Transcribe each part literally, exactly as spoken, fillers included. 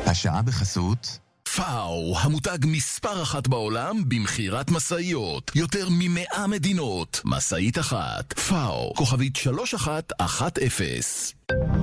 השעה בחסות פאו, המותג מספר אחת בעולם במחירת מסעיות. יותר ממאה מדינות. מסעית אחת. פאו, כוכבית שלוש אחת אחת אפס.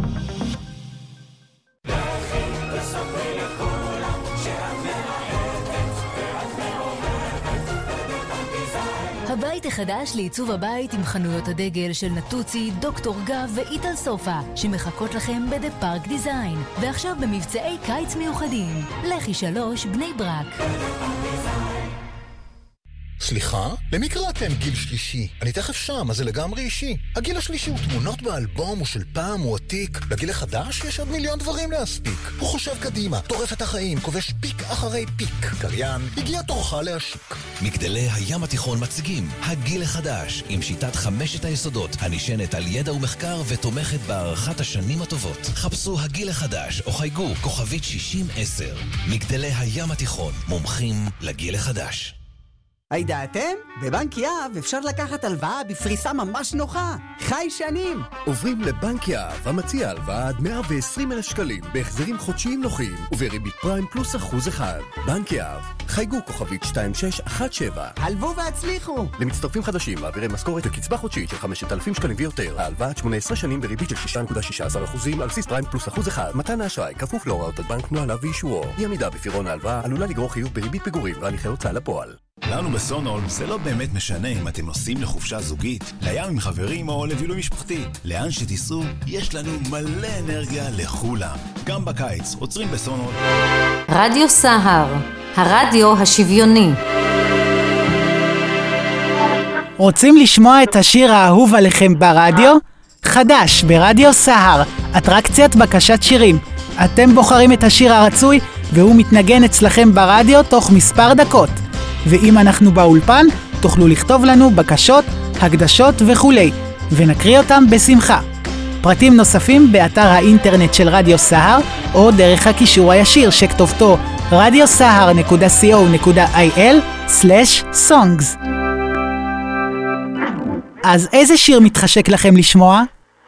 הבית החדש לעיצוב הבית עם חנויות הדגל של נטוצי, דוקטור גב ואיטל סופה שמחכות לכם בדה פארק דיזיין, ועכשיו במבצעי קיץ מיוחדים. לכי שלוש בני ברק. סליחה? למי קראתם גיל שלישי? אני תכף שם, אז זה לגמרי אישי. הגיל השלישי הוא תמונות באלבום, הוא של פעם, הוא עתיק. לגיל החדש יש עוד מיליון דברים להספיק. הוא חושב קדימה, טורף את החיים, כובש פיק אחרי פיק. קריין, הגיע תורך להשיק. מגדלי הים התיכון מציגים הגיל החדש, עם שיטת חמשת היסודות, הנשענת על ידע ומחקר ותומכת בהערכת השנים הטובות. חפשו הגיל החדש או חייגו כוכבית שישים עשר. מגדלי הים התיכון, מומחים לגיל החדש. הידעתם? בבנק יהב אפשר לקחת הלוואה בפריסה ממש נוחה. חי שנים. עוברים לבנק יהב, המציע הלוואה עד מאה ועשרים אלף שקלים, בהחזרים חודשיים נוחים, ובריבית פריים פלוס אחוז אחד. בנק יהב, חייגו כוכבית שתיים שש אחת שבע. הלוו והצליחו. למצטרפים חדשים, מעבירי משכורת וקצבה חודשית של חמשת אלפים שקלים ויותר. ההלוואה עד שמונה עשרה שנים בריבית של שש נקודה שש עשרה אחוזים, על בסיס פריים פלוס אחוז אחד. מתן האשראי כפוף להוראות הבנק, נוהליו ואישורו. אי עמידה בפירעון ההלוואה עלולה לגרור חיוב בריבית פיגורים והליכי הוצאה לפועל. לנו בסונול זה לא באמת משנה אם אתם נוסעים לחופשה זוגית, לים עם חברים או לבילוי משפחתי. לאן שתיסעו, יש לנו מלא אנרגיה לכולם. גם בקיץ, עוצרים בסונול. רדיו סהר, הרדיו השוויוני. רוצים לשמוע את השיר האהוב עליכם ברדיו? חדש ברדיו סהר, אטרקציית בקשת שירים. אתם בוחרים את השיר הרצוי והוא מתנגן אצלכם ברדיו תוך מספר דקות. ואם אנחנו באולפן, תוכלו לכתוב לנו בקשות, הקדשות וכולי, ונקריא אותם בשמחה. פרטים נוספים באתר האינטרנט של רדיו סהר, או דרך הקישור הישיר שכתובתו רדיו סהר נקודה סי או נקודה איי אל סלש סונגס. אז איזה שיר מתחשק לכם לשמוע?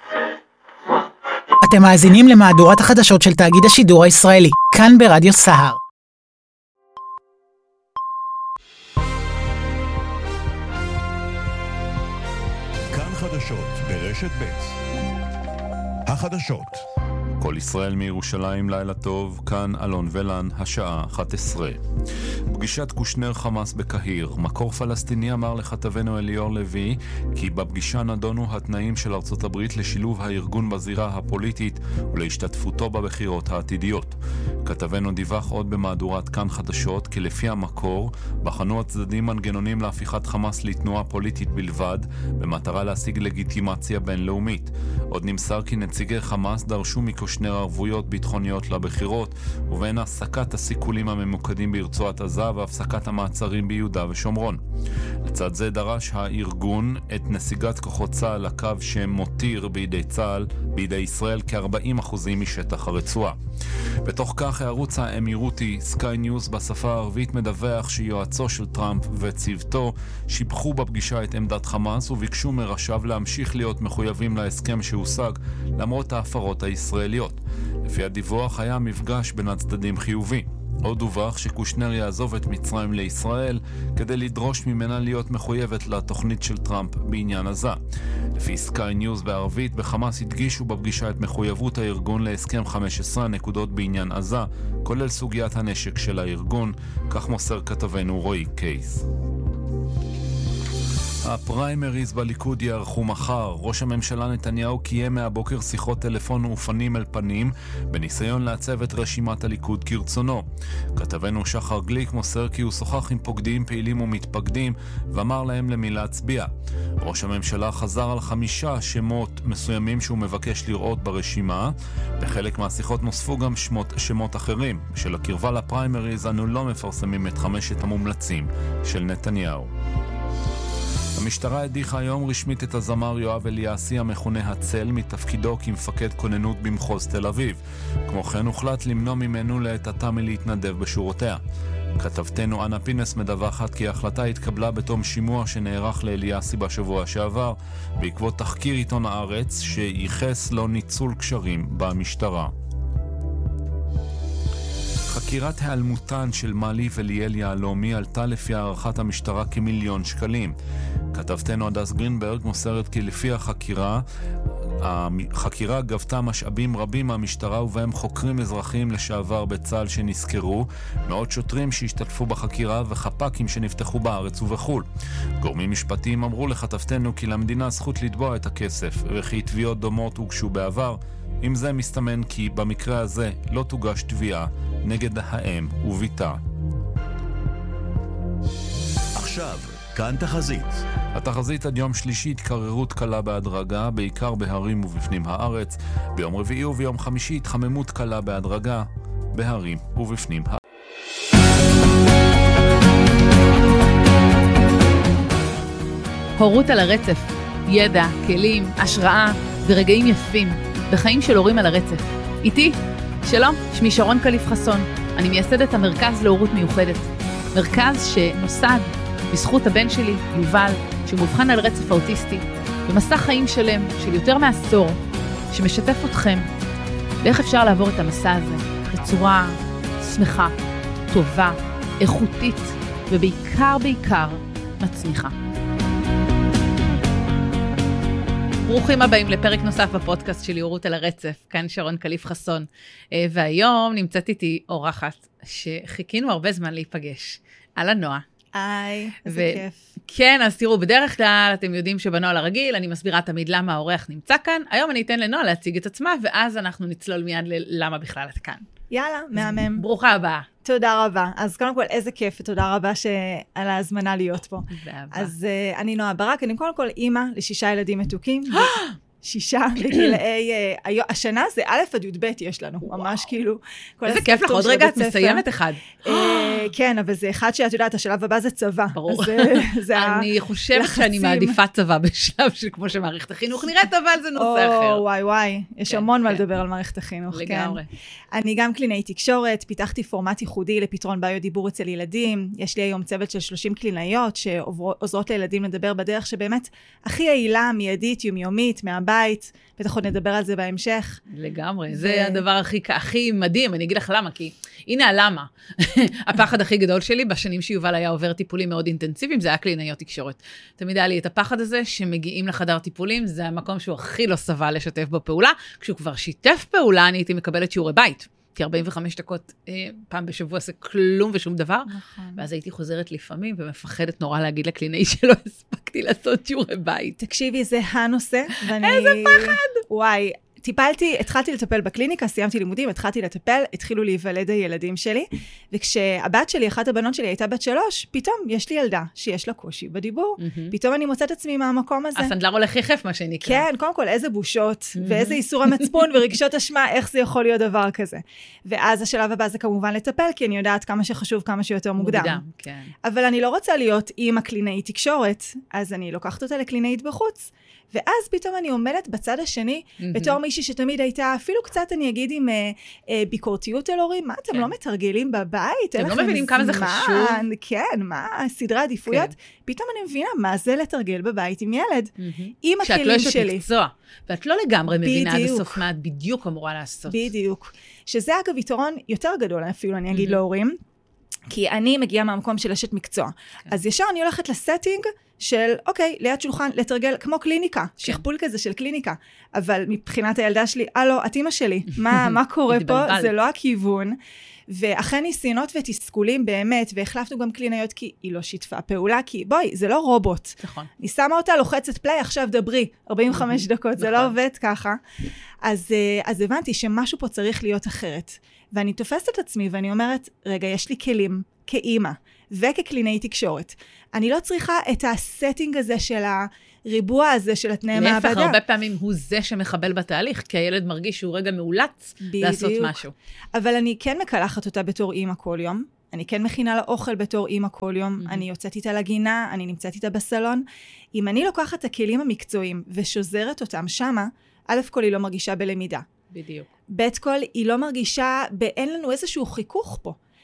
אתם מאזינים למהדורת החדשות של תאגיד השידור הישראלי, כאן ברדיו סהר. חדשות ברשת ב'. החדשות. כל ישראל מירושלים, לילה טוב, כאן אלון ולן, השעה אחת עשרה. פגישת קושנר חמאס בקהיר. מקור פלסטיני אמר לכתבנו אליאור לוי כי בפגישה נדונו התנאים של ארצות הברית לשילוב הארגון בזירה הפוליטית ולהשתתפותו בבחירות העתידיות. כתבנו דיווח עוד במהדורת כאן חדשות כי לפי המקור בחנו הצדדים מנגנונים להפיכת חמאס לתנועה פוליטית בלבד במטרה להשיג לגיטימציה בינלאומית. עוד נמסר כי נציגי חמאס דרשו מקושנר ערבויות ביטחוניות לבחירות ובין הפסקת הסיכולים הממוקדים ברצועת עזה והפסקת המעצרים ביהודה ושומרון. לצד זה דרש הארגון את נסיגת כוחות צה"ל לקו שמותיר בידי צה"ל, בידי ישראל כ-ארבעים אחוז משטח הרצועה. בתוך כך הערוץ האמירותי סקאי ניוז בשפה הערבית מדווח שיועצו של טראמפ וצוותו שיבחו בפגישה את עמדת חמאס וביקשו מראשיו להמשיך להיות מחויבים להסכם שהושג למרות ההפרות הישראליות. לפי הדיווח היה מפגש בין הצדדים חיובי. עוד דווח שקושנר יעזוב את מצרים לישראל כדי לדרוש ממנה להיות מחויבת לתוכנית של טראמפ בעניין עזה. לפי סקאי ניוז בערבית, בחמאס הדגישו בפגישה את מחויבות הארגון להסכם חמש עשרה נקודות בעניין עזה, כולל סוגיית הנשק של הארגון, כך מוסר כתבנו רועי קייס. הפריימריז בליכוד יערכו מחר. ראש הממשלה נתניהו קיים מהבוקר שיחות טלפון ופנים אל פנים בניסיון לעצב את רשימת הליכוד כרצונו. כתבנו שחר גליק מוסר כי הוא שוחח עם פוקדים, פעילים ומתפקדים ואמר להם למי להצביע. ראש הממשלה חזר על חמישה שמות מסוימים שהוא מבקש לראות ברשימה. בחלק מהשיחות נוספו גם שמות, שמות אחרים. של הקרבה לפריימריז אנו לא מפרסמים את חמשת המומלצים של נתניהו. המשטרה הדיחה היום רשמית את הזמר יואב אליאסי המכונה הצל מתפקידו כמפקד כוננות במחוז תל אביב. כמו כן הוחלט למנוע ממנו לעת עתה מלהתנדב בשורותיה. כתבתנו אנה פינס מדווחת כי ההחלטה התקבלה בתום שימוע שנערך לאליאסי בשבוע שעבר בעקבות תחקיר עיתון הארץ שייחס לו ניצול קשרים במשטרה. חקירת העלמותן של מלי וליאל יעלומי עלתה לפי הערכת המשטרה כמיליון שקלים. כתבתנו הדס גרינברג מוסרת כי לפי החקירה, החקירה גבתה משאבים רבים מהמשטרה ובהם חוקרים אזרחיים לשעבר בצה"ל שנזכרו, מאות שוטרים שהשתתפו בחקירה וחפ"קים שנפתחו בארץ ובחול. גורמים משפטיים אמרו לכתבתנו כי למדינה זכות לתבוע את הכסף וכי תביעות דומות הוגשו בעבר. עם זה מסתמן כי במקרה הזה לא תוגש תביעה נגד האם וביתה. עכשיו, כאן תחזית. התחזית עד יום שלישי התקררות קלה בהדרגה, בעיקר בהרים ובפנים הארץ. ביום רביעי וביום חמישי התחממות קלה בהדרגה, בהרים ובפנים הארץ. הורות על הרצף, ידע, כלים, השראה ורגעים יפים בחיים של הורים על הרצף. איתי, שלום, שמי שרון קליף חסון. אני מייסדת המרכז להורות מיוחדת. מרכז שנוסד בזכות הבן שלי, יובל, שמובחן על רצף האוטיסטי, במסע חיים שלם של יותר מעשור, שמשתף אתכם באיך אפשר לעבור את המסע הזה בצורה שמחה, טובה, איכותית ובעיקר בעיקר מצמיחה. ברוכים הבאים לפרק נוסף בפודקאסט של הורות על הרצף, כאן שרון קליף חסון, והיום נמצאת איתי אורחת שחיכינו הרבה זמן להיפגש, על נועה. היי, איזה כיף. כן, אז תראו, בדרך כלל אתם יודעים שבנוהל הרגיל, אני מסבירה תמיד למה האורח נמצא כאן, היום אני אתן לנועה להציג את עצמה, ואז אנחנו נצלול מיד ללמה בכלל את כאן. יאללה, מהמם. ברוכה הבאה. תודה רבה. אז קודם כל, איזה כיף, ותודה רבה על ההזמנה להיות פה. אז uh, אני נועה ברק, אני קודם כל אימא לשישה ילדים מתוקים. שישה בגילאי, uh, השנה זה א' עד י"ב יש לנו, ממש כאילו. איזה כיף לך, עוד רגע את מסיימת אחד. כן, אבל זה אחד שאת יודעת, השלב הבא זה צבא. ברור. אני חושבת שאני מעדיפה צבא בשלב של כמו שמערכת החינוך נראית, אבל זה נושא אחר. או, וואי וואי, יש המון מה לדבר על מערכת החינוך. לגמרי. אני גם קלינאית תקשורת, פיתחתי פורמט ייחודי לפתרון בעיות דיבור אצל ילדים. יש לי היום צוות של שלושים קלינאיות שעוזרות לילדים לדבר בדרך שבאמת הכי יעילה, מיידית, יומיומית, מהבית. בטח עוד נדבר על זה בהמשך. לגמרי, זה הדבר הכי, הכי מדהים. אני אגיד לך למה, כי הנה הלמה. הפחד הכי גדול שלי, בשנים שיובל היה עובר טיפולים מאוד אינטנסיביים, זה היה קלינאיות תקשורת. תמיד היה לי את הפחד הזה, שמגיעים לחדר טיפולים, זה המקום שהוא הכי לא סבל לשתף בפעולה. כשהוא כבר שיתף פעולה, אני הייתי מקבלת שיעורי בית. כי ארבעים וחמש דקות אה, פעם בשבוע עושה כלום ושום דבר. נכון. ואז הייתי חוזרת לפעמים, ומפחדת נורא להגיד לקלינאי שלא הספקתי לעשות שיעורי בית. תקשיבי, זה הנושא. ואני... איזה פחד! וואי. טיפלתי, התחלתי לטפל בקליניקה, סיימתי לימודים, התחלתי לטפל, התחילו להיוולד הילדים שלי, וכשהבת שלי, אחת הבנות שלי הייתה בת שלוש, פתאום יש לי ילדה שיש לה קושי בדיבור, פתאום אני מוצאת עצמי מהמקום הזה. הסנדלר הולך יחף, מה שנקרא. כן, קודם כל, איזה בושות, ואיזה איסור המצפון ורגשות אשמה, איך זה יכול להיות דבר כזה. ואז השלב הבא זה כמובן לטפל, כי אני יודעת כמה שחשוב, כמה שיותר מוקדם. מוקדם, כן. אבל אני לא רוצה להיות עם הקלינאית תקשורת, אז אני לוקחת אותה לקלינאית בחוץ. ואז פתאום אני עומדת בצד השני, mm-hmm. בתור מישהי שתמיד הייתה, אפילו קצת אני אגיד עם אה, אה, ביקורתיות אל הורים, מה אתם כן. לא מתרגלים בבית? אתם לא מבינים כמה זה חשוב. כן, מה, סדרי עדיפויות. כן. פתאום אני מבינה מה זה לתרגל בבית עם ילד, mm-hmm. עם הכלים שלי. שאת לא יש מקצוע, ואת לא לגמרי מבינה עד הסוף מה את בדיוק אמורה לעשות. בדיוק. שזה אגב יתרון יותר גדול, אפילו אני אגיד mm-hmm. להורים, כי אני מגיעה מהמקום של אשת מקצוע. כן. אז ישר אני הולכת לסטינג, של, אוקיי, ליד שולחן, לתרגל, כמו קליניקה, שכפול כזה של קליניקה, אבל מבחינת הילדה שלי, אלו, את אמא שלי, מה, מה קורה פה? זה לא הכיוון, ואחרי ניסיונות ותסכולים באמת, והחלפנו גם קלינאיות, כי היא לא שיתפה פעולה, כי בואי, זה לא רובוט. נכון. אני שמה אותה, לוחצת פליי, עכשיו דברי, ארבעים וחמש דקות, זה לא עובד ככה. אז, אז הבנתי שמשהו פה צריך להיות אחרת. ואני תופסת את עצמי, ואני אומרת, רגע, יש לי כלים, כאימא, וכקלינאי תקשורת. אני לא צריכה את הסטינג הזה של הריבוע הזה של התנאי מעבדה. להפך, הרבה פעמים הוא זה שמחבל בתהליך, כי הילד מרגיש שהוא רגע מאולץ בדיוק. לעשות משהו. אבל אני כן מקלחת אותה בתור אימא כל יום. אני כן מכינה לה אוכל בתור אימא כל יום. Mm-hmm. אני יוצאת איתה לגינה, אני נמצאת איתה בסלון. אם אני לוקחת את הכלים המקצועיים ושוזרת אותם שמה, א' כל היא לא מרגישה בלמידה. בדיוק. ב' כל היא לא מרגישה, אין לנו איזשהו חיכוך פה.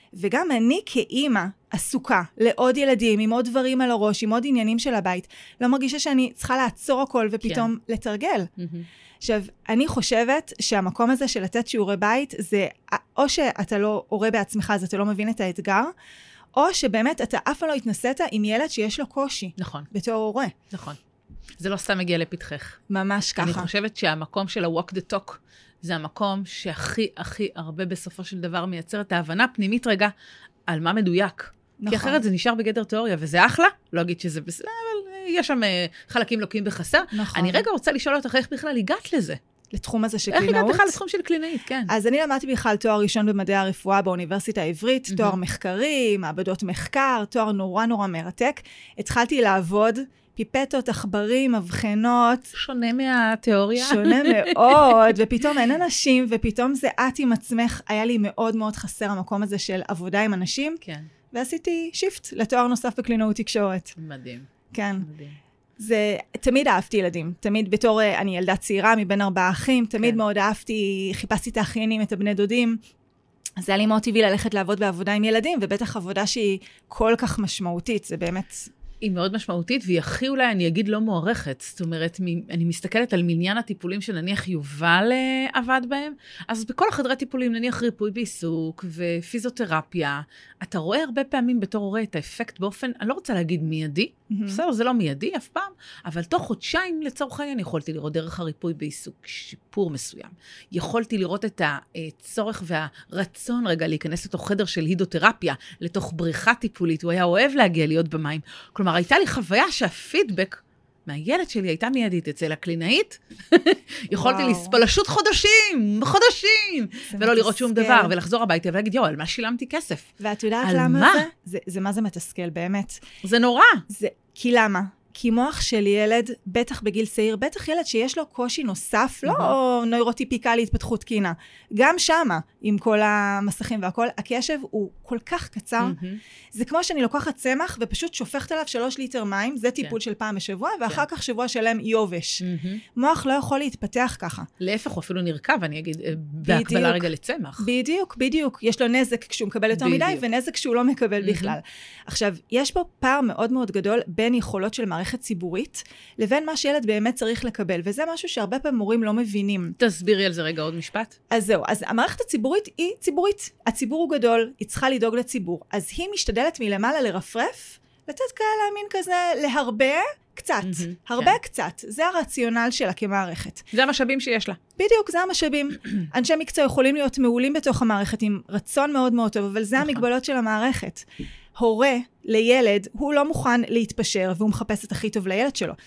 וגם אני כאימא עסוקה לעוד ילדים, עם עוד דברים על הראש, עם עוד עניינים של הבית, לא מרגישה שאני צריכה לעצור הכל ופתאום כן. לתרגל. Mm-hmm. עכשיו, אני חושבת שהמקום הזה של לתת שיעורי בית, זה או שאתה לא הורה בעצמך, אז אתה לא מבין את האתגר, או שבאמת אתה אף פעם לא התנסית עם ילד שיש לו קושי. נכון. בתור הורה. נכון. זה לא סתם מגיע לפתחך. ממש ככה. אני חושבת שהמקום של ה-walk the talk, זה המקום שהכי, הכי הרבה בסופו של דבר מייצר את ההבנה פנימית רגע על מה מדויק. נכון. כי אחרת זה נשאר בגדר תיאוריה, וזה אחלה. לא אגיד שזה בסדר, אבל יש שם חלקים לוקים בחסר. נכון. אני רגע רוצה לשאול אותך איך בכלל הגעת לזה. לתחום הזה של איך קלינאות? איך הגעת בכלל לתחום של קלינאית, כן. אז אני למדתי בכלל תואר ראשון במדעי הרפואה באוניברסיטה העברית, mm-hmm. תואר מחקרי, מעבדות מחקר, תואר נורא נורא מרתק. התחלתי לעבוד, פיפטות, עכברים, מבחנות. שונה מהתיאוריה. שונה מאוד, ופתאום אין אנשים, ופתאום זה את עם עצמך. היה לי מאוד מאוד חסר המקום הזה של עבודה עם אנשים. כן. ועשיתי שיפט לתואר נוסף בקלינאות תקשורת. מדהים. כן. מדהים. זה, תמיד אהבתי ילדים. תמיד בתור, אני ילדה צעירה מבין ארבעה אחים, תמיד כן. מאוד אהבתי, חיפשתי את האחיינים, את הבני דודים. אז זה היה לי מאוד טבעי ללכת לעבוד בעבודה עם ילדים, ובטח עבודה שהיא כל כך משמעותית. זה באמת... היא מאוד משמעותית, והיא הכי אולי, אני אגיד, לא מוערכת. זאת אומרת, אני מסתכלת על מניין הטיפולים שנניח יובל עבד בהם, אז בכל החדרי טיפולים, נניח ריפוי בעיסוק ופיזיותרפיה, אתה רואה הרבה פעמים בתור הורה את האפקט באופן, אני לא רוצה להגיד מיידי, בסדר, זה לא מיידי אף פעם, אבל תוך חודשיים לצורך העניין יכולתי לראות דרך הריפוי בעיסוק שיפור מסוים. יכולתי לראות את הצורך והרצון רגע להיכנס לתוך חדר של הידותרפיה, לתוך בריכה טיפולית, הוא היה אוהב להגיע להיות במים. כלומר, הייתה לי חוויה שהפידבק מהילד שלי הייתה מיידית אצל הקלינאית. יכולתי לספול פשוט חודשים, חודשים, ולא לראות שום דבר, ולחזור הביתה ולהגיד, יו, על מה שילמתי כסף? ואת יודעת למה זה? זה מה זה מתסכל, באמת. זה נורא. כי למה? כי מוח של ילד, בטח בגיל צעיר, בטח ילד שיש לו קושי נוסף, לא נוירוטיפיקלי התפתחות תקינה. גם שמה, עם כל המסכים והכל, הקשב הוא כל כך קצר. זה כמו שאני לוקחת צמח ופשוט שופכת עליו שלוש ליטר מים, זה טיפול של פעם בשבוע, ואחר כך שבוע שלם יובש. מוח לא יכול להתפתח ככה. להפך, הוא אפילו נרכב, אני אגיד, בהקבלה רגע לצמח. בדיוק, בדיוק. יש לו נזק כשהוא מקבל יותר מדי, ונזק כשהוא לא מקבל בכלל. עכשיו, יש פה פער מאוד מאוד גדול בין יכולות של מערכת ציבורית, לבין מה שילד באמת צריך לקבל, וזה משהו שהרבה פעמים מורים לא מבינים. תסבירי על זה רגע עוד משפט. אז זהו, אז המערכת הציבורית היא ציבורית. הציבור הוא גדול, היא צריכה לדאוג לציבור. אז היא משתדלת מלמעלה לרפרף, לתת כאלה מין כזה להרבה קצת. הרבה קצת. זה הרציונל שלה כמערכת. זה המשאבים שיש לה. בדיוק, זה המשאבים. אנשי מקצוע יכולים להיות מעולים בתוך המערכת עם רצון מאוד מאוד טוב, אבל זה המגבלות של המערכת. הורה לילד, הוא לא מוכן להתפשר, והוא מחפש את הכי טוב לילד שלו.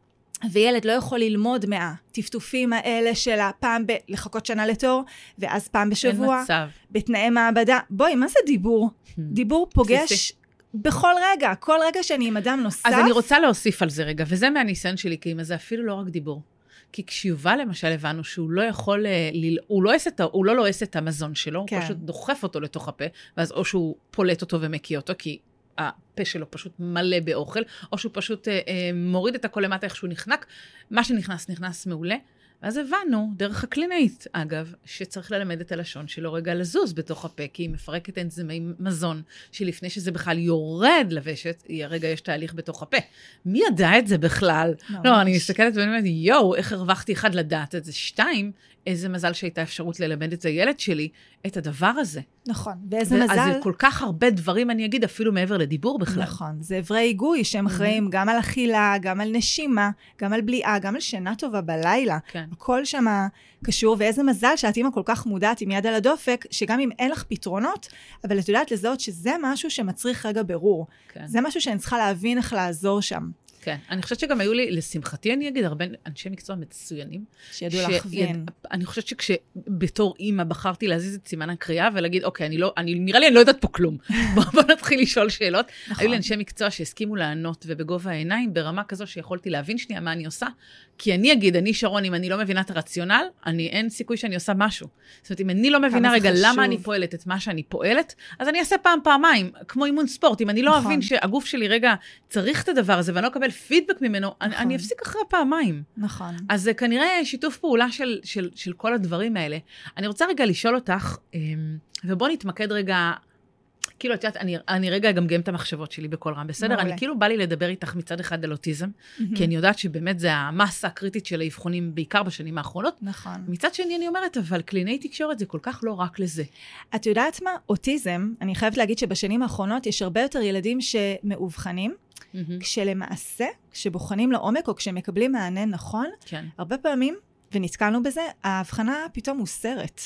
וילד לא יכול ללמוד מהטפטופים האלה של הפעם ב... לחכות שנה לתור, ואז פעם בשבוע. אין מצב. בתנאי מעבדה. בואי, מה זה דיבור? דיבור פוגש בכל רגע, כל רגע שאני עם אדם נוסף. אז אני רוצה להוסיף על זה רגע, וזה מהניסיון שלי, כי אם זה אפילו לא רק דיבור. כי כשיובל למשל הבנו שהוא לא יכול, ל... הוא, לא את... הוא לא לועס את המזון שלו, כן. הוא פשוט דוחף אותו לתוך הפה, ואז או שהוא פולט אותו ומקיא אותו, כי הפה שלו פשוט מלא באוכל, או שהוא פשוט אה, אה, מוריד את הכל למטה איך שהוא נחנק, מה שנכנס נכנס מעולה, ואז הבנו, דרך הקלינאית, אגב, שצריך ללמד את הלשון שלו רגע לזוז בתוך הפה, כי היא מפרקת אנזימי מזון, שלפני שזה בכלל יורד לוושת, רגע יש תהליך בתוך הפה. מי ידע את זה בכלל? ממש. לא, אני מסתכלת ואני אומרת, יואו, איך הרווחתי אחד לדעת את זה? שתיים, איזה מזל שהייתה אפשרות ללמד את הילד שלי, את הדבר הזה. נכון, ואיזה מזל... אז זה כל כך הרבה דברים, אני אגיד, אפילו מעבר לדיבור בכלל. נכון, זה עברי היגוי שהם אחראים גם על אכילה, גם על נשימה, גם על בליעה, גם על שינה טובה בלילה. כן. הכל שם קשור, ואיזה מזל שאת אימא כל כך מודעת עם יד על הדופק, שגם אם אין לך פתרונות, אבל את יודעת לזהות שזה משהו שמצריך רגע ברור. כן. זה משהו שאני צריכה להבין איך לעזור שם. כן, אני חושבת שגם היו לי, לשמחתי אני אגיד, הרבה אנשי מקצוע מצוינים. שידעו להכווין. אני חושבת שכשבתור אימא בחרתי להזיז את סימן הקריאה ולהגיד, אוקיי, אני לא, אני, נראה לי אני לא יודעת פה כלום. בוא נתחיל לשאול שאלות. היו לי אנשי מקצוע שהסכימו לענות ובגובה העיניים, ברמה כזו שיכולתי להבין שנייה מה אני עושה. כי אני אגיד, אני שרון, אם אני לא מבינה את הרציונל, אני, אין סיכוי שאני עושה משהו. זאת אומרת, אם אני לא מבינה רגע למה אני פועלת את מה שאני פועלת, אז אני אעשה פעם, פעמיים, כמו אימון ספורט. אם אני לא אבין שהגוף שלי רגע צריך את הדבר הזה, ואני לא אקבל פידבק ממנו, אני, אני אפסיק אחרי פעמיים. נכון. אז זה כנראה שיתוף פעולה של, של, של כל הדברים האלה. אני רוצה רגע לשאול אותך, ובוא נתמקד רגע כאילו, את יודעת, אני, אני רגע אגמגם את המחשבות שלי בכל רם, בסדר? מעולה. אני כאילו בא לי לדבר איתך מצד אחד על אוטיזם, כי אני יודעת שבאמת זה המסה הקריטית של האבחונים, בעיקר בשנים האחרונות. נכון. מצד שני אני אומרת, אבל קלינאי תקשורת זה כל כך לא רק לזה. את יודעת מה? אוטיזם, אני חייבת להגיד שבשנים האחרונות יש הרבה יותר ילדים שמאובחנים, כשלמעשה, כשבוחנים לעומק או כשמקבלים מענה נכון, כן. הרבה פעמים, ונתקלנו בזה, ההבחנה פתאום מוסרת.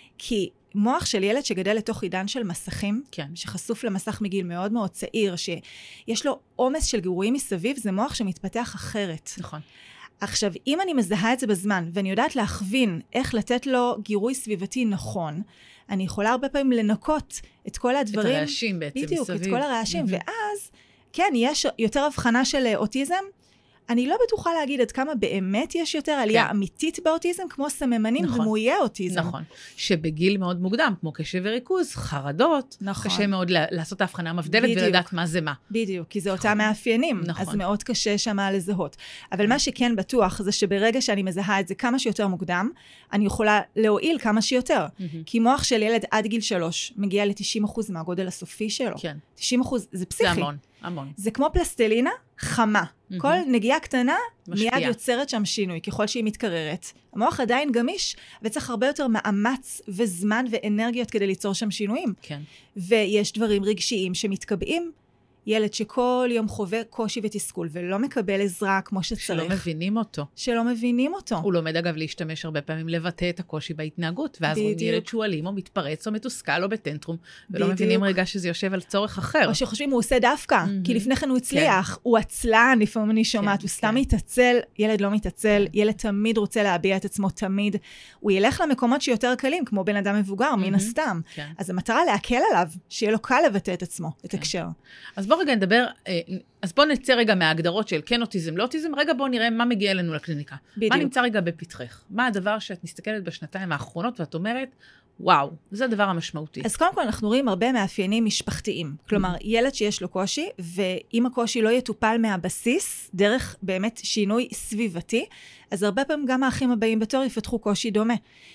כי מוח של ילד שגדל לתוך עידן של מסכים, כן. שחשוף למסך מגיל מאוד מאוד צעיר, שיש לו עומס של גירויים מסביב, זה מוח שמתפתח אחרת. נכון. עכשיו, אם אני מזהה את זה בזמן, ואני יודעת להכווין איך לתת לו גירוי סביבתי נכון, אני יכולה הרבה פעמים לנקות את כל הדברים. את הרעשים בעצם בדיוק, מסביב. את כל הרעשים, Mm-hmm. ואז, כן, יש יותר הבחנה של אוטיזם, אני לא בטוחה להגיד עד כמה באמת יש יותר עלייה כן. אמיתית באוטיזם, כמו סממנים נכון. דמויי אוטיזם. נכון. שבגיל מאוד מוקדם, כמו קשב וריכוז, חרדות, נכון. קשה מאוד לעשות ההבחנה מבדלת בדיוק. ולדעת מה זה מה. בדיוק, כי זה אותם מאפיינים, נכון. אז מאוד קשה שמה לזהות. אבל מה שכן בטוח זה שברגע שאני מזהה את זה כמה שיותר מוקדם, אני יכולה להועיל כמה שיותר. כי מוח של ילד עד גיל שלוש מגיע ל-תשעים אחוז מהגודל הסופי שלו. כן. תשעים אחוז, זה פסיכי. זה המון, המון. זה כמו פלסטלינה חמה. כל נגיעה קטנה משפיע. מיד יוצרת שם שינוי, ככל שהיא מתקררת. המוח עדיין גמיש, וצריך הרבה יותר מאמץ וזמן ואנרגיות כדי ליצור שם שינויים. כן. ויש דברים רגשיים שמתקבעים. ילד שכל יום חווה קושי ותסכול, ולא מקבל עזרה כמו שצריך. שלא מבינים אותו. שלא מבינים אותו. הוא לומד אגב להשתמש הרבה פעמים לבטא את הקושי בהתנהגות, ואז רואים ילד שהוא אלים או מתפרץ או מתוסכל או בטנטרום, ולא בדיוק. מבינים רגע שזה יושב על צורך אחר. או שחושבים הוא עושה דווקא, Mm-hmm. כי לפני כן הוא הצליח, כן. הוא עצלן, לפעמים אני שומעת, כן, הוא סתם כן. מתעצל, ילד לא מתעצל, ילד תמיד רוצה להביע את עצמו תמיד, הוא ילך למקומות שיותר קלים, כמו בן אדם מבוגר, מן הסתם. כן. אז המטרה להקל עליו, שיהיה לו קל לבטא את עצמו, את הקשר. אז בוא רגע נדבר, אז בוא נצא רגע מההגדרות של כן אוטיזם, לא אוטיזם, רגע בוא נראה מה מגיע אלינו לקליניקה. בדיוק. מה נמצא רגע בפתחך? מה הדבר שאת מסתכלת בשנתיים האחרונות ואת אומרת, וואו, זה הדבר המשמעותי. אז קודם כל אנחנו רואים הרבה מאפיינים משפחתיים. כלומר, ילד שיש לו קושי, ואם הקושי לא יטופל מהבסיס, דרך באמת שינוי סביבתי, אז הרבה פעמים גם האחים הבאים בתור יפתחו קושי דומה.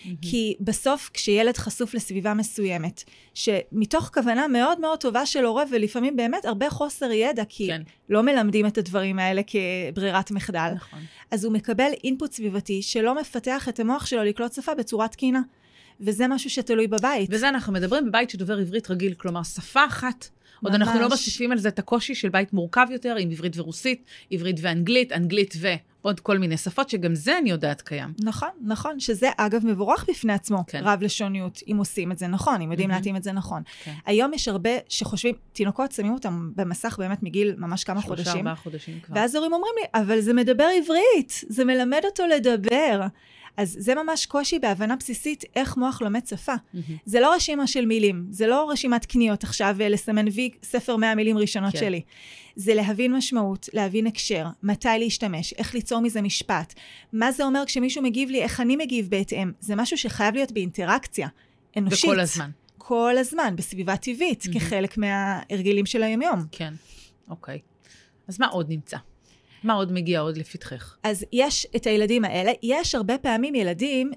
כי בסוף, כשילד חשוף לסביבה מסוימת, שמתוך כוונה מאוד מאוד טובה של הורה, ולפעמים באמת הרבה חוסר ידע, כי כן. לא מלמדים את הדברים האלה כברירת מחדל, נכון. אז הוא מקבל אינפוט סביבתי שלא מפתח את המוח שלו לקלוט שפה בצורה תקינה. וזה משהו שתלוי בבית. וזה אנחנו מדברים בבית שדובר עברית רגיל, כלומר שפה אחת. עוד ממש. אנחנו לא מוסיפים על זה את הקושי של בית מורכב יותר, עם עברית ורוסית, עברית ואנגלית, אנגלית ועוד כל מיני שפות, שגם זה אני יודעת קיים. נכון, נכון, שזה אגב מבורך בפני עצמו, כן. רב לשוניות, אם עושים את זה נכון, אם יודעים להתאים את זה נכון. כן. היום יש הרבה שחושבים, תינוקות שמים אותם במסך באמת מגיל ממש כמה שלושה, חודשים. ארבעה חודשים כבר. ואז הורים אומרים לי, אבל זה מדבר עברית, זה מלמד אותו לדבר. אז זה ממש קושי בהבנה בסיסית איך מוח לומד שפה. Mm-hmm. זה לא רשימה של מילים, זה לא רשימת קניות עכשיו לסמן וי ספר מאה מילים ראשונות כן. שלי. זה להבין משמעות, להבין הקשר, מתי להשתמש, איך ליצור מזה משפט. מה זה אומר כשמישהו מגיב לי, איך אני מגיב בהתאם. זה משהו שחייב להיות באינטראקציה אנושית. וכל הזמן. כל הזמן, בסביבה טבעית, mm-hmm. כחלק מההרגלים של היום-יום. כן, אוקיי. אז מה עוד נמצא? מה עוד מגיע עוד לפתחך? אז יש את הילדים האלה, יש הרבה פעמים ילדים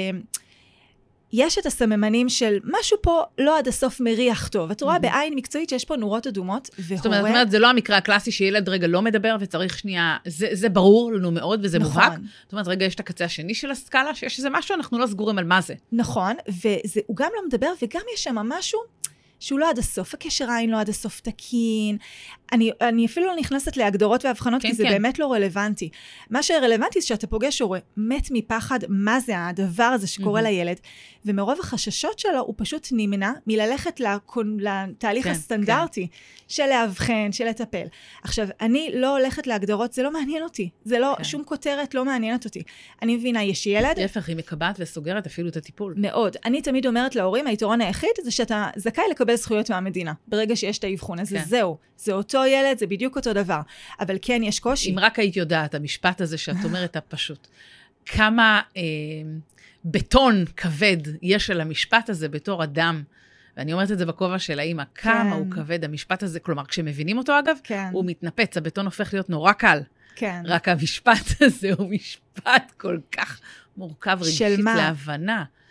שיש את הסממנים של משהו פה לא עד הסוף מריח טוב. את רואה mm-hmm. בעין מקצועית שיש פה נורות אדומות, והורה... זאת אומרת, אומרת, זה לא המקרה הקלאסי שילד רגע לא מדבר וצריך שנייה, זה, זה ברור לנו מאוד וזה נכון. מובהק. זאת אומרת, רגע יש את הקצה השני של הסקאלה, שיש איזה משהו, אנחנו לא סגורים על מה זה. נכון, והוא גם לא מדבר וגם יש שם משהו... שהוא לא עד הסוף, הקשר עין לא עד הסוף תקין. אני, אני אפילו לא נכנסת להגדרות והבחנות, כן, כי זה כן. באמת לא רלוונטי. מה שרלוונטי זה שאתה פוגש הורה, מת מפחד, מה זה הדבר הזה שקורה mm-hmm. לילד, ומרוב החששות שלו, הוא פשוט נמנע מללכת לקונ... לתהליך כן, הסטנדרטי, כן. של להבחן, של לטפל. עכשיו, אני לא הולכת להגדרות, זה לא מעניין אותי. זה לא, כן. שום כותרת לא מעניינת אותי. אני מבינה, יש ילד... להפך, היא מקבעת וסוגרת אפילו את הטיפול. מאוד. אני תמיד אומרת להורים, היתרון היחיד זה שאתה זכאי לקבל זכויות מהמדינה. ברגע שיש את האבחון הזה, כן. זהו. זה אותו ילד, זה בדיוק אותו דבר. אבל כן, יש קושי. אם רק היית יודעת, המשפט הזה שאת אומרת הפשוט, כמה אה, בטון כבד יש על המשפט הזה בתור אדם, ואני אומרת את זה בכובע של האמא, כמה הוא כבד המשפט הזה, כלומר, כשמבינים אותו אגב, כן. הוא מתנפץ, הבטון הופך להיות נורא קל. כן. רק המשפט הזה הוא משפט כל כך מורכב רגשית להבנה.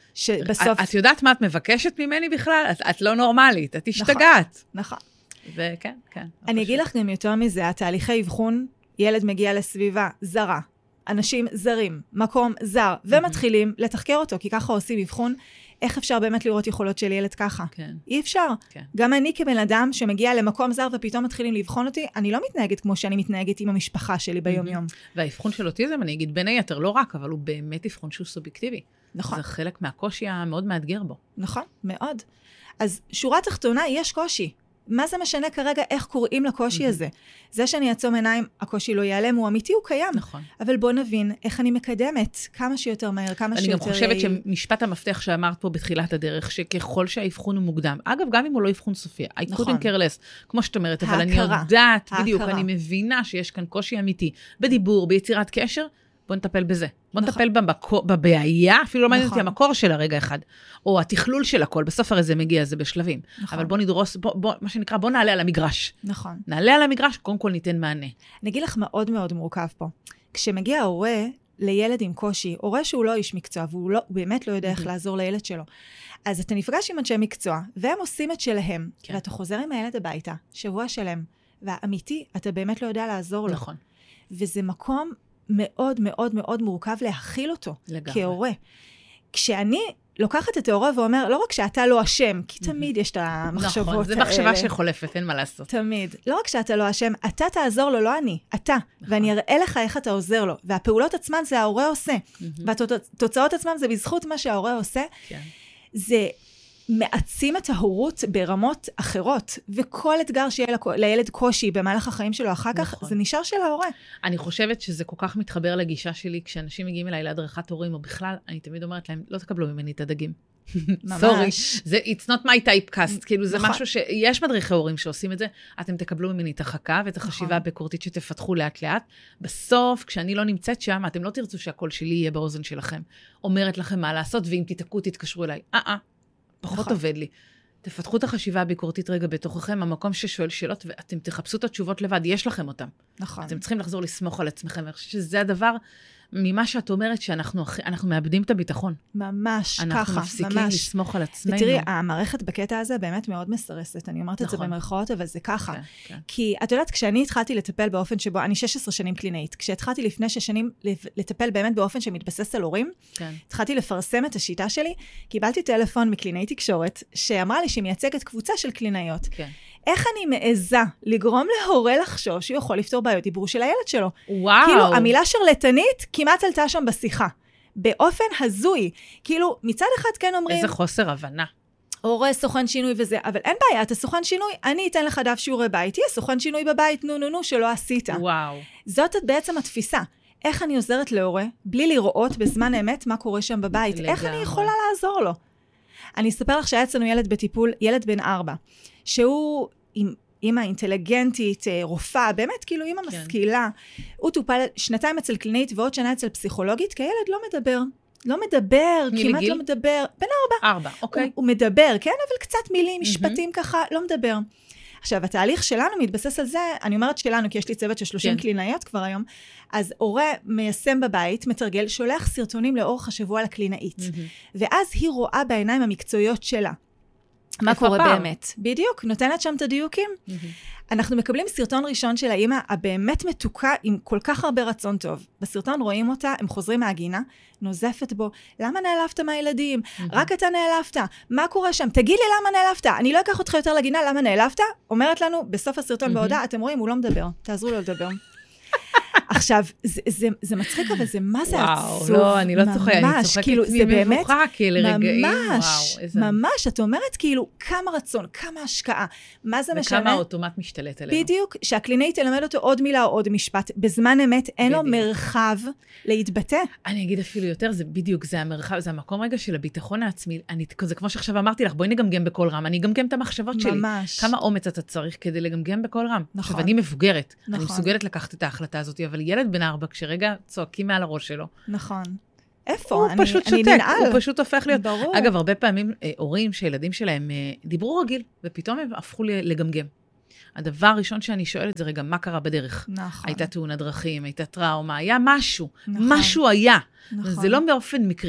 שבסוף... את יודעת מה את מבקשת ממני בכלל? את, את לא נורמלית, את השתגעת. נכון. וכן, כן. אני אגיד לך גם יותר מזה, התהליכי אבחון, ילד מגיע לסביבה זרה, אנשים זרים, מקום זר, ומתחילים לתחקר אותו, כי ככה עושים אבחון, איך אפשר באמת לראות יכולות של ילד ככה? כן. אי אפשר. כן. גם אני כבן אדם שמגיע למקום זר ופתאום מתחילים לבחון אותי, אני לא מתנהגת כמו שאני מתנהגת עם המשפחה שלי ביום-יום. והאבחון של אוטיזם, אני אגיד בין היתר, לא רק, אבל הוא באמת אבחון שהוא סובייקטיבי. נכון. זה חלק מהקושי המאוד מאתגר בו. נכון, מאוד. אז שורה תחתונה, יש קושי. מה זה משנה כרגע איך קוראים לקושי הזה? זה שאני אעצום עיניים, הקושי לא ייעלם, הוא אמיתי, הוא קיים. נכון. אבל בוא נבין איך אני מקדמת כמה שיותר מהר, כמה שיותר... אני גם חושבת שמשפט המפתח שאמרת פה בתחילת הדרך, שככל שהאבחון הוא מוקדם, אגב, גם אם הוא לא אבחון סופי, I couldn't care less, כמו שאת אומרת, אבל אני יודעת, בדיוק, אני מבינה שיש כאן קושי אמיתי, בדיבור, ביצירת קשר, בוא נטפל בזה. בוא נטפל בבעיה, אפילו לא מעניין אותי המקור של הרגע אחד, או התכלול של הכל, בסוף הרי זה מגיע, זה בשלבים. אבל בוא נדרוס, מה שנקרא, בוא נעלה על המגרש. נכון. נעלה על המגרש, קודם כל ניתן מענה. אני אגיד לך מאוד מאוד מורכב פה. כשמגיע הורה לילד עם קושי, הורה שהוא לא איש מקצוע, והוא באמת לא יודע איך לעזור לילד שלו, אז אתה נפגש עם אנשי מקצוע, והם עושים את שלהם, ואתה חוזר עם הילד הביתה, שבוע שלם, והאמיתי, אתה באמת לא יודע לעזור לו. נכון. וזה מקום מאוד מאוד מאוד מורכב להכיל אותו, לגמרי. כהורה. כשאני לוקחת את ההורה ואומר, לא רק שאתה לא אשם, כי תמיד יש את המחשבות האלה. נכון, זה מחשבה שחולפת, אין מה לעשות. תמיד. לא רק שאתה לא אשם, אתה תעזור לו, לא אני, אתה. ואני אראה לך איך אתה עוזר לו. והפעולות עצמן זה ההורה עושה. והתוצאות עצמן זה בזכות מה שההורה עושה. זה מעצים את ההורות ברמות אחרות, וכל אתגר שיהיה לילד קושי במהלך החיים שלו אחר כך, זה נשאר של ההורה. אני חושבת שזה כל כך מתחבר לגישה שלי, כשאנשים מגיעים אליי להדרכת הורים, או בכלל, אני תמיד אומרת להם, לא תקבלו ממני את הדגים. סורי, it's not my typecast, כאילו זה משהו שיש מדריכי הורים שעושים את זה, אתם תקבלו ממני את החכה ואת החשיבה הביקורתית שתפתחו לאט לאט. בסוף, כשאני לא נמצאת שם, אתם לא תרצו שהקול שלי יהיה באוזן שלכם. אומרת לכם מה לעשות, ואם תתעקו, תתקשרו אליי. אה, אה. פחות נכון. עובד לי. תפתחו את החשיבה הביקורתית רגע בתוככם, המקום ששואל שאלות, ואתם תחפשו את התשובות לבד, יש לכם אותם. נכון. אתם צריכים לחזור לסמוך על עצמכם, אני חושבת שזה הדבר, ממה שאת אומרת, שאנחנו אנחנו מאבדים את הביטחון. ממש, אנחנו ככה, אנחנו מפסיקים ממש. לסמוך על עצמנו. ותראי, המערכת בקטע הזה באמת מאוד מסרסת, אני אומרת נכון. את זה במרכאות, אבל זה ככה. כן, כן. כי את יודעת, כשאני התחלתי לטפל באופן שבו, אני שש עשרה שנים קלינאית, כשהתחלתי לפני שש שנים לטפל באמת באופן שמתבסס על הורים, כן. התחלתי לפרסם את השיטה שלי, קיבלתי טלפון מקלינאית תקשורת, שאמרה לי שהיא מייצגת קבוצה של קלינאיות. כן. איך אני מעזה לגרום להורה לחשוב שהוא יכול לפתור בעיות דיבור של הילד שלו? וואו. כאילו, המילה שרלטנית כמעט עלתה שם בשיחה. באופן הזוי. כאילו, מצד אחד כן אומרים... איזה חוסר הבנה. הורה סוכן שינוי וזה, אבל אין בעיה, אתה סוכן שינוי, אני אתן לך דף שיעורי בית, תהיה סוכן שינוי בבית, נו נו נו, שלא עשית. וואו. זאת בעצם התפיסה. איך אני עוזרת להורה, בלי לראות בזמן אמת מה קורה שם בבית? לגמרי. איך אני יכולה לעזור לו? אני אספר לך שהיה אצלנו ילד בטיפול, ילד בן ארבע, שהוא עם אימא אינטליגנטית, רופאה, באמת כאילו אימא כן. משכילה. הוא טופל שנתיים אצל קלינית ועוד שנה אצל פסיכולוגית, כי הילד לא מדבר. לא מדבר, כמעט גיל? לא מדבר. בן ארבע. ארבע, אוקיי. הוא, הוא מדבר, כן? אבל קצת מילים, משפטים mm-hmm. ככה, לא מדבר. עכשיו, התהליך שלנו מתבסס על זה, אני אומרת שלנו, כי יש לי צוות של שלושים כן. קלינאיות כבר היום, אז הורה מיישם בבית, מתרגל, שולח סרטונים לאורך השבוע לקלינאית. Mm-hmm. ואז היא רואה בעיניים המקצועיות שלה. מה קורה פעם? באמת? בדיוק, נותנת שם את הדיוקים. Mm-hmm. אנחנו מקבלים סרטון ראשון של האמא, הבאמת מתוקה עם כל כך הרבה רצון טוב. בסרטון רואים אותה, הם חוזרים מהגינה, נוזפת בו, למה נעלבת מהילדים? Mm-hmm. רק אתה נעלבת. מה קורה שם? תגיד לי למה נעלבת. אני לא אקח אותך יותר לגינה, למה נעלבת? אומרת לנו, בסוף הסרטון mm-hmm. בהודעה, אתם רואים, הוא לא מדבר. תעזרו לו לדבר. עכשיו, זה, זה, זה מצחיק, אבל זה מה זה וואו, עצוב. לא, אני לא צוחקת, אני צוחקת כאילו, עצמי מבוכה, כי לרגעים, ממש, וואו, איזה... ממש, את אומרת כאילו, כמה רצון, כמה השקעה, מה זה משנה? וכמה האוטומט משתלט עלינו. בדיוק, שהקלינאית תלמד אותו עוד מילה או עוד משפט, בזמן אמת אין לו מרחב להתבטא. אני אגיד אפילו יותר, זה בדיוק, זה המרחב, זה המקום רגע של הביטחון העצמי, אני, זה כמו שעכשיו אמרתי לך, בואי נגמגם בכל רם, אני אגמגם את המחשבות שלי. ממש. כמה אומץ אתה צריך כדי לגמגם בכל רם. נכון. עכשיו, אני מבוגרת, נכון. אני מסוגלת לקחת את ההחלטה הזאת, אבל ילד בן ארבע, כשרגע צועקים מעל הראש שלו. נכון. איפה? הוא אני, פשוט אני שותק, ננעל. הוא פשוט הופך להיות. ברור. אגב, הרבה פעמים אה, הורים שילדים שלהם אה, דיברו רגיל, ופתאום הם הפכו לגמגם. הדבר הראשון שאני שואלת זה רגע, מה קרה בדרך? נכון. הייתה תאונת דרכים, הייתה טראומה, היה משהו. נכון. משהו היה. נכון. זה לא באופן מקרי.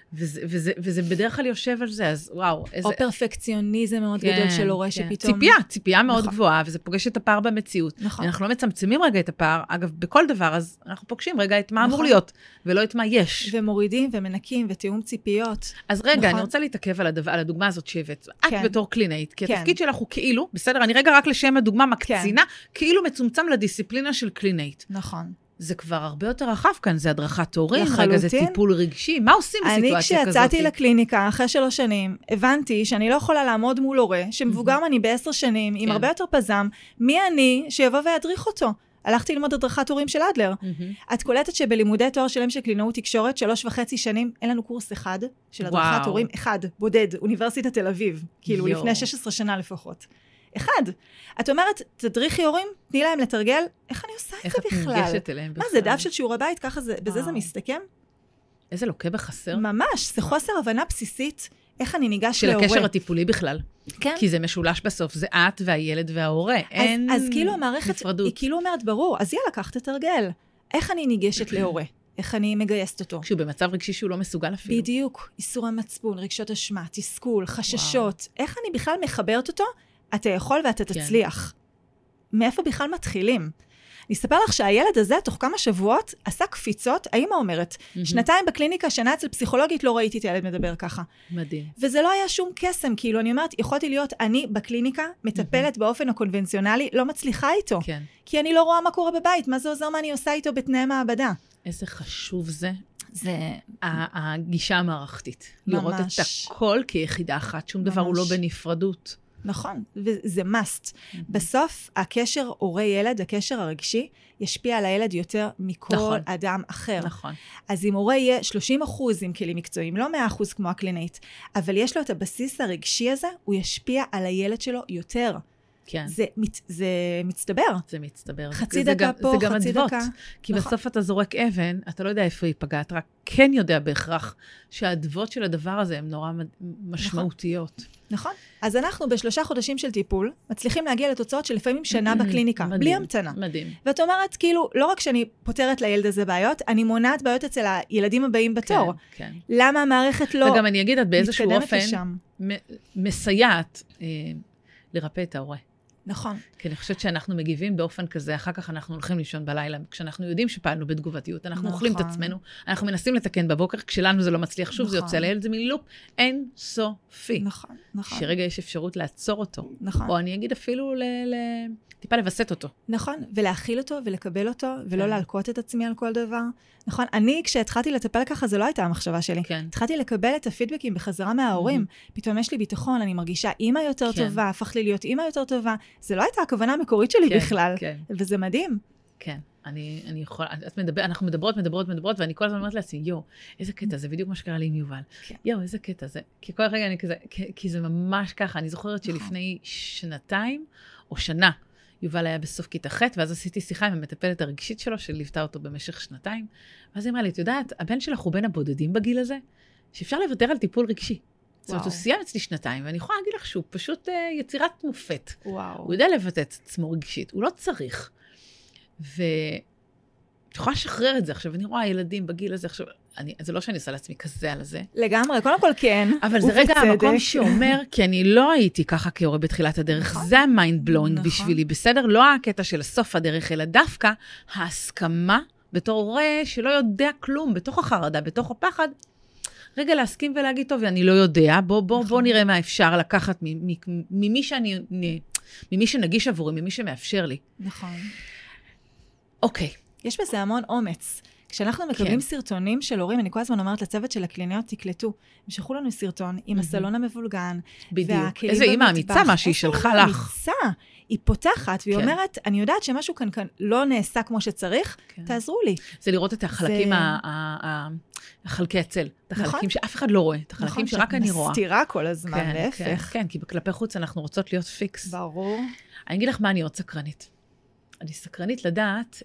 וזה, וזה, וזה בדרך כלל יושב על זה, אז וואו, איזה... או פרפקציוניזם מאוד כן, גדול של הורה כן. שפתאום... ציפייה, ציפייה מאוד נכון. גבוהה, וזה פוגש את הפער במציאות. נכון. אנחנו לא מצמצמים רגע את הפער, אגב, בכל דבר, אז אנחנו פוגשים רגע את מה נכון. אמור להיות, ולא את מה יש. ומורידים ומנקים ותיאום ציפיות. אז רגע, נכון. אני רוצה להתעכב על, הדבר, על הדוגמה הזאת שהבאת. כן. את בתור קלינאית, כי כן. התפקיד שלך הוא כאילו, בסדר, אני רגע רק לשם הדוגמה מקצינה, כן. כאילו מצומצם לדיסציפלינה של קלינאית. נכון. זה כבר הרבה יותר רחב כאן, זה הדרכת הורים, לחלוטין. רגע זה טיפול רגשי, מה עושים בסיטואציה כזאת? אני כשיצאתי לקליניקה אחרי שלוש שנים, הבנתי שאני לא יכולה לעמוד מול הורה, שמבוגר ממני בעשר שנים, עם הרבה יותר פזם, מי אני שיבוא וידריך אותו? הלכתי ללמוד הדרכת הורים של אדלר. את קולטת שבלימודי תואר שלם של קלינאות תקשורת, שלוש וחצי שנים, אין לנו קורס אחד של הדרכת הורים, אחד, בודד, אוניברסיטת תל אביב, כאילו לפני שש עשרה שנה לפחות. אחד. את אומרת, תדריכי הורים, תני להם לתרגל, איך אני עושה את זה בכלל? איך את ניגשת אליהם בכלל? מה זה, דף של שיעורי בית, ככה זה, בזה זה מסתכם? איזה לוקה בחסר. ממש, זה חוסר הבנה בסיסית, איך אני ניגש להורה. של הקשר הטיפולי בכלל. כן. כי זה משולש בסוף, זה את והילד וההורה, אין אז כאילו המערכת, היא כאילו אומרת, ברור, אז יאללה, קח תתרגל. איך אני ניגשת להורה? איך אני מגייסת אותו? כשהוא במצב רגשי שהוא לא מסוגל אפילו. בדיוק, איסור המצפון, רגשות אשמה, תסכול, חששות. איך אני בכלל מחברת אותו? אתה יכול ואתה תצליח. מאיפה בכלל מתחילים? אני אספר לך שהילד הזה, תוך כמה שבועות, עשה קפיצות, האמא אומרת, שנתיים בקליניקה, שנה אצל פסיכולוגית, לא ראיתי את הילד מדבר ככה. מדהים. וזה לא היה שום קסם, כאילו אני אומרת, יכולתי להיות אני בקליניקה, מטפלת באופן הקונבנציונלי, לא מצליחה איתו. כן. כי אני לא רואה מה קורה בבית, מה זה עוזר מה אני עושה איתו בתנאי מעבדה. איזה חשוב זה. זה... הגישה המערכתית. לראות את הכל כיחידה אחת, שום דבר הוא לא בנפרדות. נכון, וזה must. Mm-hmm. בסוף, הקשר הורה-ילד, הקשר הרגשי, ישפיע על הילד יותר מכל נכון. אדם אחר. נכון. אז אם הורה יהיה שלושים אחוז עם כלים מקצועיים, לא מאה אחוז כמו הקלינאית, אבל יש לו את הבסיס הרגשי הזה, הוא ישפיע על הילד שלו יותר. כן. זה, מת, זה מצטבר. זה מצטבר. חצי זה דקה גם, פה, זה חצי גם דקה. כי נכון. בסוף אתה זורק אבן, אתה לא יודע איפה היא פגעת, רק כן יודע בהכרח שהאדוות של הדבר הזה הן נורא משמעותיות. נכון. נכון. אז אנחנו בשלושה חודשים של טיפול, מצליחים להגיע לתוצאות של לפעמים שנה בקליניקה, מדהים, בלי המתנה. מדהים. ואת אומרת, כאילו, לא רק שאני פותרת לילד הזה בעיות, אני מונעת בעיות אצל הילדים הבאים בתור. כן, כן. למה המערכת לא וגם אני אגיד, את באיזשהו אופן לשם. מסייעת אה, לרפא את ההורה. נכון. כי אני חושבת שאנחנו מגיבים באופן כזה, אחר כך אנחנו הולכים לישון בלילה, כשאנחנו יודעים שפעלנו בתגובתיות, אנחנו אוכלים את עצמנו, אנחנו מנסים לתקן בבוקר, כשלנו זה לא מצליח שוב, זה יוצא לילד, זה מלופ אין סופי. נכון, נכון. שרגע יש אפשרות לעצור אותו. נכון. או אני אגיד אפילו טיפה לבסט אותו. נכון, ולהכיל אותו ולקבל אותו, ולא להלקות את עצמי על כל דבר. נכון, אני כשהתחלתי לטפל ככה, זה לא הייתה המחשבה שלי. התחלתי לקבל את הפידבקים בחזרה מההורים, פתאום יש לי ביטחון, אני מרגישה אימא יותר טובה, הפכת לי להיות אימא יותר טובה. זה לא הייתה הכוונה המקורית שלי בכלל, וזה מדהים. כן, אני, אני יכולה, את מדבר, אנחנו מדברות, מדברות, מדברות, ואני כל הזמן אומרת לעצמי, יו, איזה קטע, זה בדיוק מה שקרה לי עם יובל. יו, איזה קטע, זה, כי כל רגע אני כזה, כי זה ממש ככה, אני זוכרת שלפני שנתיים, או שנה, יובל היה בסוף כיתה ח', ואז עשיתי שיחה עם המטפלת הרגשית שלו, שליוותה אותו במשך שנתיים, ואז היא אמרה לי, את יודעת, הבן שלך הוא בין הבודדים בגיל הזה, שאפשר לוותר על טיפול רגשי. זאת אומרת, הוא סיים אצלי שנתיים, ואני יכולה להגיד לך שהוא פשוט uh, יצירת מופת. וואו. הוא יודע לבטא את עצמו רגשית, הוא לא צריך. ואני יכולה לשחרר את זה. עכשיו, אני רואה ילדים בגיל הזה, עכשיו, אני, זה לא שאני עושה לעצמי כזה על זה. לגמרי, קודם כל כן. אבל זה רגע המקום שאומר, כי אני לא הייתי ככה כהורה בתחילת הדרך, נכון. זה המיינד בלואינג נכון. בשבילי, בסדר? לא הקטע של סוף הדרך, אלא דווקא ההסכמה בתור הורה שלא יודע כלום, בתוך החרדה, בתוך הפחד, רגע להסכים ולהגיד, טוב, אני לא יודע, בוא, בוא, נכון. בוא נראה מה אפשר לקחת ממי שאני, ממי שנגיש עבורי, ממי שמאפשר לי. נכון. אוקיי. יש בזה המון אומץ. כשאנחנו מקבלים כן. סרטונים של הורים, אני כל הזמן אומרת לצוות של הקליניות, תקלטו, הם שלחו לנו סרטון עם הסלון המבולגן. בדיוק. איזה אימא אמיצה, מה שהיא שלחה לך. אמיצה. היא פותחת, והיא כן. אומרת, אני יודעת שמשהו כאן, כאן לא נעשה כמו שצריך, כן. תעזרו לי. זה לראות את החלקים, זה... ה- ה- ה- החלקי הצל. את החלקים נכון? שאף אחד לא רואה, את החלקים נכון, שרק אני רואה. מסתירה כל הזמן, כן, להפך. כן, כן, כי בכלפי חוץ אנחנו רוצות להיות פיקס. ברור. אני אגיד לך מה אני עוד סקרנית. אני סקרנית לדעת,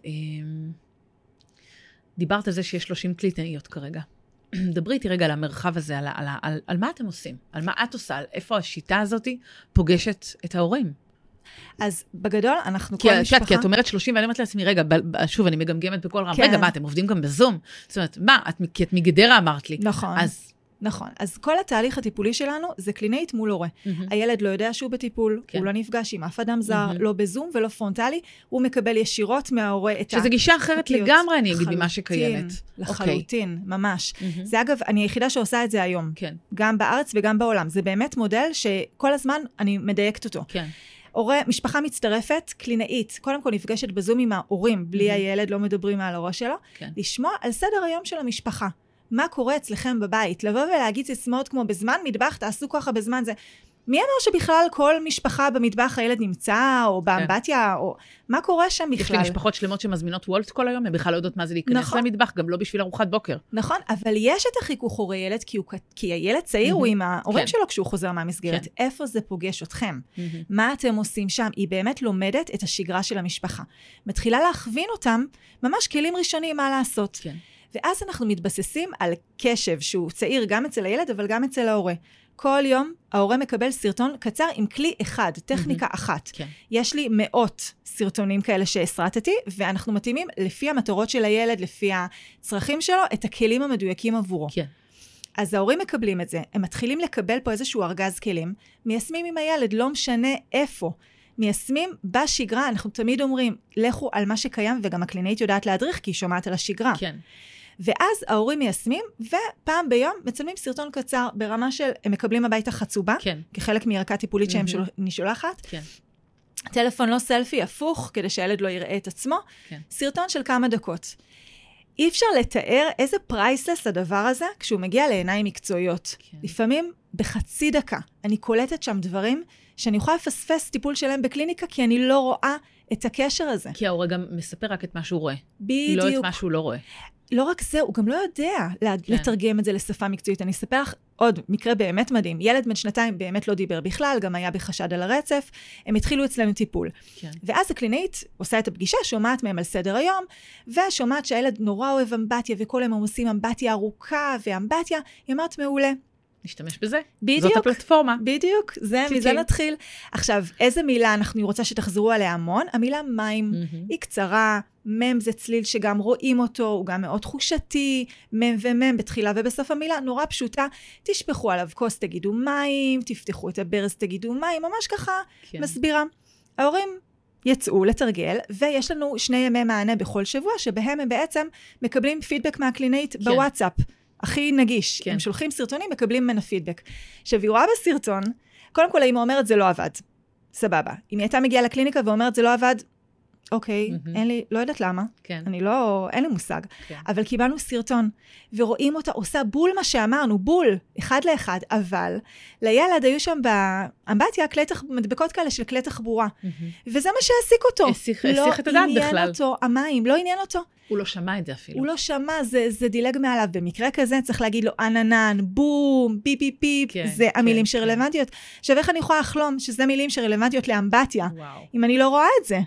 דיברת על זה שיש שלושים קלינאיות כרגע. דברי איתי רגע על המרחב הזה, על, על, על, על מה אתם עושים? על מה את עושה? על איפה השיטה הזאת פוגשת את ההורים? אז בגדול, אנחנו כי, כל משפחה... כי את אומרת שלושים, ואני אומרת לעצמי, רגע, ב, שוב, אני מגמגמת בכל רם, כן. רגע, מה, אתם עובדים גם בזום? זאת אומרת, מה, את, כי את מגדרה אמרת לי. נכון. אז נכון. אז כל התהליך הטיפולי שלנו זה קלינאית מול הורה. Mm-hmm. הילד לא יודע שהוא בטיפול, כן. הוא לא נפגש עם אף אדם זר, mm-hmm. לא בזום ולא פרונטלי, הוא מקבל ישירות מההורה את ה... שזה גישה אחרת לגמרי, אני אגיד, ממה שקיימת. לחלוטין, okay. ממש. Mm-hmm. זה אגב, אני היחידה שעושה את זה היום. כן. גם בארץ וגם בעולם. זה באמת מודל שכל הזמן אני מדייקת אותו. כן. הורה, משפחה מצטרפת, קלינאית, קודם כל נפגשת בזום עם ההורים, בלי mm-hmm. הילד, לא מדברים על הראש שלו, כן. לשמוע על סדר היום של המשפחה. מה קורה אצלכם בבית? לבוא ולהגיד סיסמאות כמו בזמן מטבח, תעשו ככה בזמן זה. מי אמר שבכלל כל משפחה במטבח הילד נמצא, או באמבטיה, או מה קורה שם בכלל? יש לי משפחות שלמות שמזמינות וולט כל היום, הם בכלל לא יודעות מה זה להיכנס נכון. למטבח, גם לא בשביל ארוחת בוקר. נכון, אבל יש את החיכוך הורי ילד, כי, הוא, כי הילד צעיר mm-hmm. הוא עם ההורים כן. שלו כשהוא חוזר מהמסגרת. כן. איפה זה פוגש אתכם? Mm-hmm. מה אתם עושים שם? היא באמת לומדת את השגרה של המשפחה. מתחילה להכווין אותם, ממש כלים ראשונים מה לעשות. כן. ואז אנחנו מתבססים על קשב שהוא צעיר גם אצל הילד, אבל גם אצל ההורה. כל יום ההורה מקבל סרטון קצר עם כלי אחד, טכניקה mm-hmm. אחת. כן. יש לי מאות סרטונים כאלה שהסרטתי, ואנחנו מתאימים לפי המטרות של הילד, לפי הצרכים שלו, את הכלים המדויקים עבורו. כן. אז ההורים מקבלים את זה, הם מתחילים לקבל פה איזשהו ארגז כלים, מיישמים עם הילד, לא משנה איפה. מיישמים בשגרה, אנחנו תמיד אומרים, לכו על מה שקיים, וגם הקלינאית יודעת להדריך, כי היא שומעת על השגרה. כן. ואז ההורים מיישמים, ופעם ביום מצלמים סרטון קצר ברמה של, הם מקבלים הביתה חצובה, כן. כחלק מערכה טיפולית mm-hmm. שהם שולחת. כן. טלפון לא סלפי, הפוך, כדי שהילד לא יראה את עצמו. כן. סרטון של כמה דקות. אי אפשר לתאר איזה פרייסלס הדבר הזה, כשהוא מגיע לעיניים מקצועיות. כן. לפעמים בחצי דקה, אני קולטת שם דברים, שאני יכולה לפספס טיפול שלהם בקליניקה, כי אני לא רואה את הקשר הזה. כי ההורה גם מספר רק את מה שהוא רואה. בדיוק. לא את מה שהוא לא רואה. לא רק זה, הוא גם לא יודע כן. לתרגם את זה לשפה מקצועית. אני אספר לך עוד מקרה באמת מדהים. ילד בן שנתיים באמת לא דיבר בכלל, גם היה בחשד על הרצף. הם התחילו אצלנו טיפול. כן. ואז הקלינאית עושה את הפגישה, שומעת מהם על סדר היום, ושומעת שהילד נורא אוהב אמבטיה, וכל הם עושים אמבטיה ארוכה ואמבטיה. היא אמרת מעולה. נשתמש בזה. בדיוק. זאת הפלטפורמה. בדיוק. זה, מזה נתחיל. עכשיו, איזה מילה אנחנו רוצה שתחזרו עליה המון? המילה מים mm-hmm. היא קצרה, מם זה צליל שגם רואים אותו, הוא גם מאוד תחושתי, מם ומם בתחילה ובסוף המילה, נורא פשוטה, תשפכו עליו כוס, תגידו מים, תפתחו את הברז, תגידו מים, ממש ככה כן. מסבירה. ההורים יצאו לתרגל, ויש לנו שני ימי מענה בכל שבוע, שבהם הם בעצם מקבלים פידבק מהקלינאית כן. בוואטסאפ. הכי נגיש. כן. הם שולחים סרטונים, מקבלים ממנה פידבק. עכשיו, היא רואה בסרטון, קודם כל, האמא אומרת, זה לא עבד. סבבה. אם היא הייתה מגיעה לקליניקה ואומרת, זה לא עבד, אוקיי, mm-hmm. אין לי, לא יודעת למה. כן. אני לא, אין לי מושג. כן. אבל קיבלנו סרטון, ורואים אותה, עושה בול מה שאמרנו, בול, אחד לאחד, אבל לילד היו שם באמבטיה, מדבקות כאלה של כלי תחבורה. Mm-hmm. וזה מה שהעסיק אותו. הסיך, לא הסיך את הדעת בכלל. עניין אותו, המים, לא עניין אותו. הוא לא שמע את זה אפילו. הוא לא שמע, זה, זה דילג מעליו. במקרה כזה צריך להגיד לו, עננן, בום, פיפ פיפ פיפ, כן, זה כן, המילים כן. שרלוונטיות. עכשיו, איך אני יכולה לחלום שזה מילים שרלוונטיות לאמבטיה, וואו. אם אני לא רואה את זה?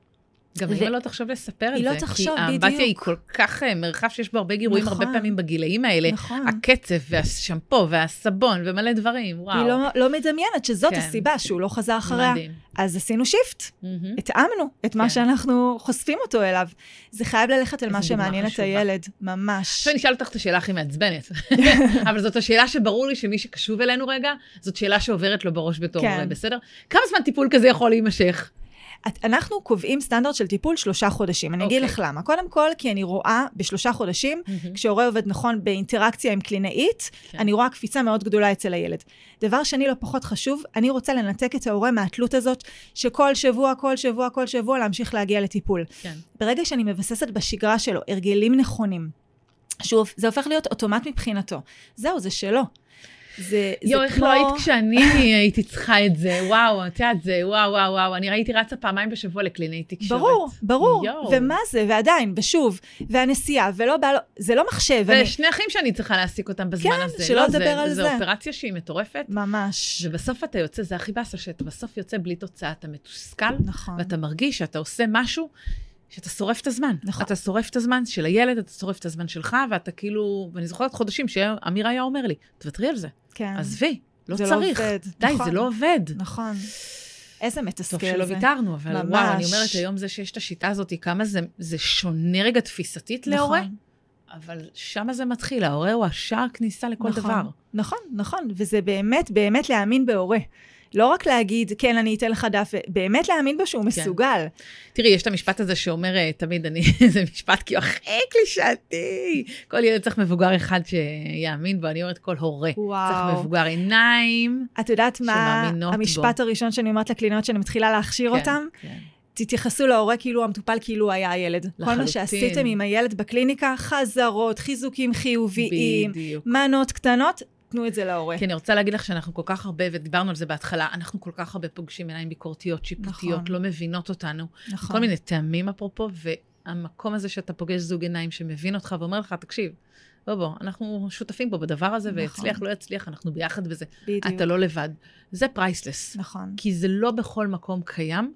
גם אם לא תחשוב לספר את זה, לא תחשוב, כי האמבטיה היא כל כך מרחב שיש בו הרבה גירויים, הרבה פעמים בגילאים האלה, הקצב והשמפו והסבון ומלא דברים, וואו. היא לא מדמיינת שזאת הסיבה שהוא לא חזר אחריה. אז עשינו שיפט, התאמנו את מה שאנחנו חושפים אותו אליו. זה חייב ללכת על מה שמעניין את הילד, ממש. עכשיו אני אשאל אותך את השאלה הכי מעצבנת, אבל זאת השאלה שברור לי שמי שקשוב אלינו רגע, זאת שאלה שעוברת לו בראש בתור, בסדר? כמה זמן טיפול כזה יכול להימשך? אנחנו קובעים סטנדרט של טיפול שלושה חודשים. אני אגיד לך למה. קודם כל, כי אני רואה בשלושה חודשים, כשהורה עובד נכון באינטראקציה עם קלינאית, אני רואה קפיצה מאוד גדולה אצל הילד. דבר שני לא פחות חשוב, אני רוצה לנתק את ההורה מהתלות הזאת, שכל שבוע, כל שבוע, כל שבוע, להמשיך להגיע לטיפול. ברגע שאני מבססת בשגרה שלו, הרגלים נכונים, זה הופך להיות אוטומט מבחינתו. זהו, זה שלו. זה, יו, איך כמו... לא היית כשאני הייתי צריכה את זה, וואו, את יודעת זה, וואו, וואו, וואו, אני ראיתי רצה פעמיים בשבוע לקלינאית תקשורת. ברור, ברור, יו. ומה זה, ועדיין, ושוב, והנסיעה, ולא בא, זה לא מחשב. ושני אני... אחים שאני צריכה להעסיק אותם בזמן כן, הזה. כן, שלא לדבר זה, על זה. זו אופרציה שהיא מטורפת. ממש. ובסוף אתה יוצא, זה הכי באסה, שאתה בסוף יוצא בלי תוצאה, אתה מתוסכל, נכון. ואתה מרגיש שאתה עושה משהו, שאתה שורף את הזמן. נכון. אתה שורף את הזמן של הילד, אתה שורף את הזמן שלך, ואתה כאילו, ואני זוכרת חודשים שאמיר היה אומר לי, תוותרי על זה. כן. עזבי, לא צריך. לא עובד. די, נכון. זה לא עובד. נכון. איזה מתסכל זה. טוב שלא ויתרנו, אבל ממש. וואו, אני אומרת היום זה שיש את השיטה הזאת, כמה זה, זה שונה רגע תפיסתית נכון. להורה, אבל שמה זה מתחיל, ההורה הוא השער כניסה לכל נכון, דבר. נכון, נכון, וזה באמת, באמת להאמין בהורה. לא רק להגיד, כן, אני אתן לך דף, באמת להאמין בו שהוא כן. מסוגל. תראי, יש את המשפט הזה שאומר, תמיד אני, זה משפט כי הוא הכי קלישאתי. כל ילד צריך מבוגר אחד שיאמין בו, אני אומרת כל הורה. וואו. צריך מבוגר עיניים, את יודעת מה המשפט בו. הראשון שאני אומרת לקליניות, שאני מתחילה להכשיר כן, אותם? כן. תתייחסו להורה כאילו המטופל כאילו היה הילד. לחלוטין. כל מה שעשיתם עם הילד בקליניקה, חזרות, חיזוקים חיוביים, בדיוק. מנות קטנות, תנו את זה להורה. כי אני רוצה להגיד לך שאנחנו כל כך הרבה, ודיברנו על זה בהתחלה, אנחנו כל כך הרבה פוגשים עיניים ביקורתיות, שיפוטיות, נכון. לא מבינות אותנו. נכון. כל מיני טעמים אפרופו, והמקום הזה שאתה פוגש זוג עיניים שמבין אותך ואומר לך, תקשיב, בוא בוא, אנחנו שותפים פה בדבר הזה, נכון. ויצליח, לא יצליח, אנחנו ביחד בזה. בדיוק. אתה לא לבד. זה פרייסלס. נכון. כי זה לא בכל מקום קיים.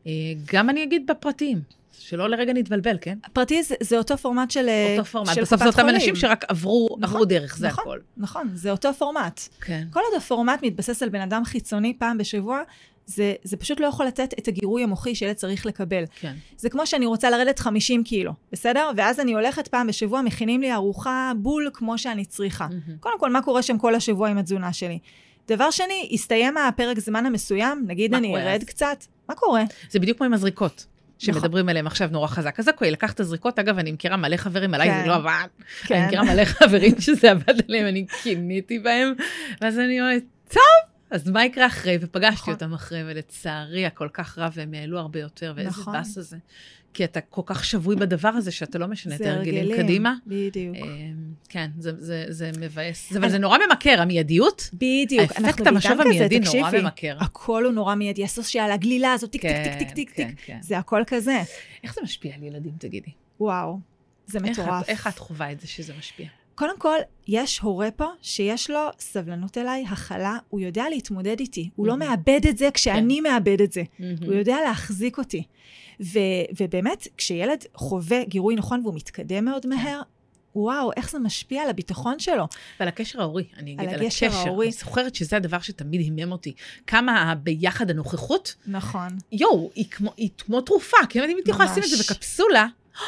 גם אני אגיד בפרטיים. שלא לרגע נתבלבל, כן? הפרטי זה, זה אותו פורמט של, אותו פורמט. בסוף זה אותם אנשים שרק עברו, נכון, עברו דרך, זה נכון, הכל. נכון, זה אותו פורמט. כן. כל עוד הפורמט מתבסס על בן אדם חיצוני פעם בשבוע, זה, זה פשוט לא יכול לתת את הגירוי המוחי שילד צריך לקבל. כן. זה כמו שאני רוצה לרדת חמישים קילו, בסדר? ואז אני הולכת פעם בשבוע, מכינים לי ארוחה בול כמו שאני צריכה. Mm-hmm. קודם כל, מה קורה שם כל השבוע עם התזונה שלי? דבר שני, הסתיים הפרק זמן המסוים, נגיד אני ארד קצת, מה קורה? זה בדיוק כמו עם הזריקות. שמדברים עליהם עכשיו נורא חזק. אז הכוי, לקח את הזריקות, אגב, אני מכירה מלא חברים, עליי זה לא עבד. אני מכירה מלא חברים שזה עבד עליהם, אני קיניתי בהם, ואז אני אומרת, טוב, אז מה יקרה אחרי? ופגשתי אותם אחרי, ולצערי, הכל כך רע, והם העלו הרבה יותר, ואיזה בס הזה. כי אתה כל כך שבוי בדבר הזה, שאתה לא משנה את הרגלים קדימה. בדיוק. כן, זה מבאס. אבל זה נורא ממכר, המיידיות. בדיוק. האפקט המשוב המיידי נורא ממכר. הכל הוא נורא מיידי. הסושיאל, הגלילה הזאת, טיק, טיק, טיק, טיק, טיק. זה הכל כזה. איך זה משפיע על ילדים, תגידי? וואו, זה מטורף. איך את חווה את זה שזה משפיע? קודם כל, יש הורה פה שיש לו סבלנות אליי, הכלה, הוא יודע להתמודד איתי. הוא לא מאבד את זה כשאני מאבד את זה. הוא יודע להחזיק אותי. ו- ובאמת, כשילד חווה גירוי נכון והוא מתקדם מאוד מהר, וואו, איך זה משפיע על הביטחון שלו. ועל הקשר ההורי, אני אגיד, על על הקשר ההורי. אני זוכרת שזה הדבר שתמיד הימם אותי. כמה ביחד הנוכחות, נכון. יואו, היא כמו, היא כמו תרופה, כי אם הייתי יכולה לשים את זה בקפסולה,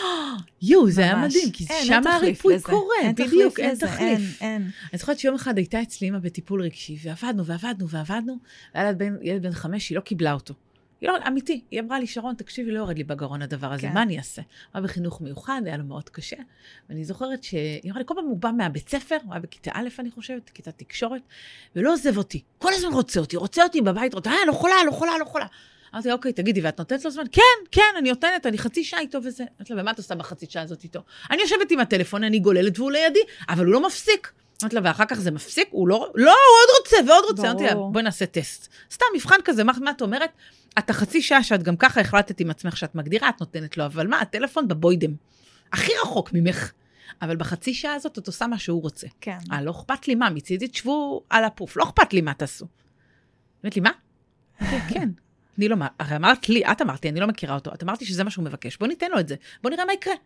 יואו, זה היה מדהים, כי שם הריפוי קורה, בדיוק, אין תחליף. אני זוכרת שיום אחד הייתה אצלי אמא בטיפול רגשי, ועבדנו ועבדנו ועבדנו, וילד בן חמש, היא לא קיבלה אותו. היא לא, אמיתי, היא אמרה לי, שרון, תקשיבי, לא יורד לי בגרון הדבר הזה, מה אני אעשה? הוא היה בחינוך מיוחד, היה לו מאוד קשה, ואני זוכרת שהיא אמרה לי, כל פעם הוא בא מהבית ספר, הוא היה בכיתה א', אני חושבת, כיתה תקשורת, ולא עוזב אותי, כל הזמן רוצה אותי, רוצה אותי בבית, רוצה, אה, לא חולה, לא חולה, לא חולה. אמרתי, אוקיי, תגידי, ואת נותנת לו זמן? כן, כן, אני נותנת, אני חצי שעה איתו וזה. אמרתי לה, ומה את עושה בחצי שעה הזאת איתו? אני יושבת עם הטלפון, אני גוללת והוא לידי, אבל הוא לא מפסיק. אמרתי לה, ואחר כך זה מפסיק? הוא לא, לא, הוא עוד רוצה ועוד רוצה. אמרתי לה, בואי נעשה טסט. סתם, מבחן כזה, מה, מה את אומרת? את החצי שעה שאת גם ככה החלטת עם עצמך שאת מגדירה, את נותנת לו, אבל מה, הטלפון בבוידם. הכי רחוק ממך. אבל בחצי שעה הזאת את עושה מה שהוא רוצה. כן. אה, לא אכפת לי מה, מצידי תשבו על הפוף, לא אכפת לי מה תעשו. אמרת לי, מה? כן. אני לא, הרי אמרת לי, את אמרתי, אני לא מכירה אותו, את אמרתי שזה מה שהוא מבקש, בוא ניתן לו את זה, בוא נראה מה יקרה.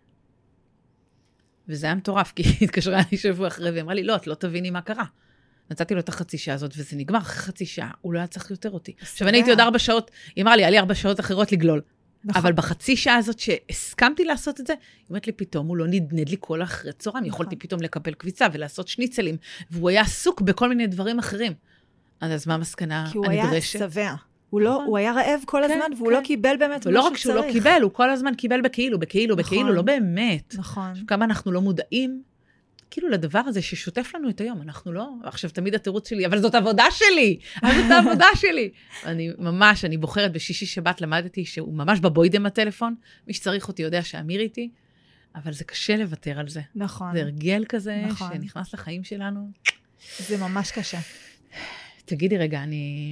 וזה היה מטורף, כי היא התקשרה לי שבוע אחרי, ואמרה לי, לא, את לא תביני מה קרה. נתתי לו את החצי שעה הזאת, וזה נגמר אחרי חצי שעה, הוא לא היה צריך יותר אותי. עכשיו, אני הייתי עוד ארבע שעות, היא אמרה לי, היה לי ארבע שעות אחרות לגלול. אבל בחצי שעה הזאת שהסכמתי לעשות את זה, היא אומרת לי פתאום, הוא לא נדנד לי כל אחרי צהריים, יכולתי פתאום לקבל קביצה ולעשות שניצלים, והוא היה עסוק בכל מיני דברים אחרים. אז מה המסקנה הנדרשת? כי הוא היה שבע. הוא, לא, הוא היה רעב כל הזמן, כן, והוא כן. לא קיבל באמת מה שצריך. ולא רק שהוא לא קיבל, הוא כל הזמן קיבל בכאילו, בכאילו, נכון. בכאילו, לא באמת. נכון. כמה אנחנו לא מודעים, כאילו לדבר הזה ששוטף לנו את היום, אנחנו לא, עכשיו תמיד התירוץ שלי, אבל זאת עבודה שלי, אבל זאת העבודה שלי. אני ממש, אני בוחרת בשישי שבת, למדתי שהוא ממש בבוידם הטלפון, מי שצריך אותי יודע שאמיר איתי, אבל זה קשה לוותר על זה. נכון. זה הרגל כזה, נכון. שנכנס לחיים שלנו. זה ממש קשה. תגידי רגע, אני...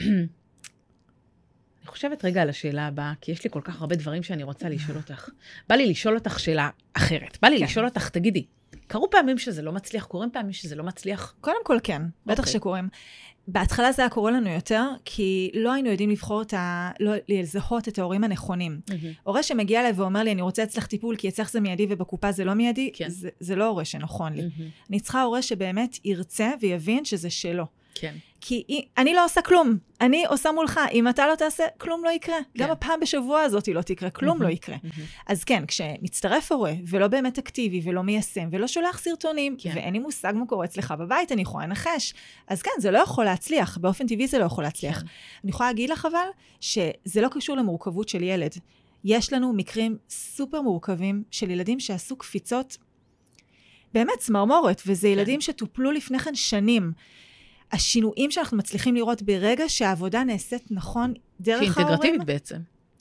אני חושבת רגע על השאלה הבאה, כי יש לי כל כך הרבה דברים שאני רוצה לשאול אותך. בא לי לשאול אותך שאלה אחרת. בא לי לשאול אותך, תגידי, קרו פעמים שזה לא מצליח? קוראים פעמים שזה לא מצליח? קודם כל כן, בטח שקוראים. בהתחלה זה היה קורה לנו יותר, כי לא היינו יודעים לבחור את ה... לא לזהות את ההורים הנכונים. הורה שמגיע אליי ואומר לי, אני רוצה אצלך טיפול, כי אצלך זה מיידי ובקופה זה לא מיידי, זה לא הורה שנכון לי. אני צריכה הורה שבאמת ירצה ויבין שזה שלו. כן. כי אני לא עושה כלום, אני עושה מולך, אם אתה לא תעשה, כלום לא יקרה. כן. גם הפעם בשבוע הזאת היא לא תקרה, כלום mm-hmm. לא יקרה. Mm-hmm. אז כן, כשמצטרף הורה, ולא באמת אקטיבי, ולא מיישם, ולא שולח סרטונים, כן. ואין לי מושג מה קורה אצלך בבית, אני יכולה לנחש. אז כן, זה לא יכול להצליח, באופן טבעי זה לא יכול להצליח. כן. אני יכולה להגיד לך אבל, שזה לא קשור למורכבות של ילד. יש לנו מקרים סופר מורכבים של ילדים שעשו קפיצות, באמת סמרמורת, וזה ילדים שטופלו לפני כן שנים. השינויים שאנחנו מצליחים לראות ברגע שהעבודה נעשית נכון דרך ההורים. שהיא אינטגרטיבית בעצם.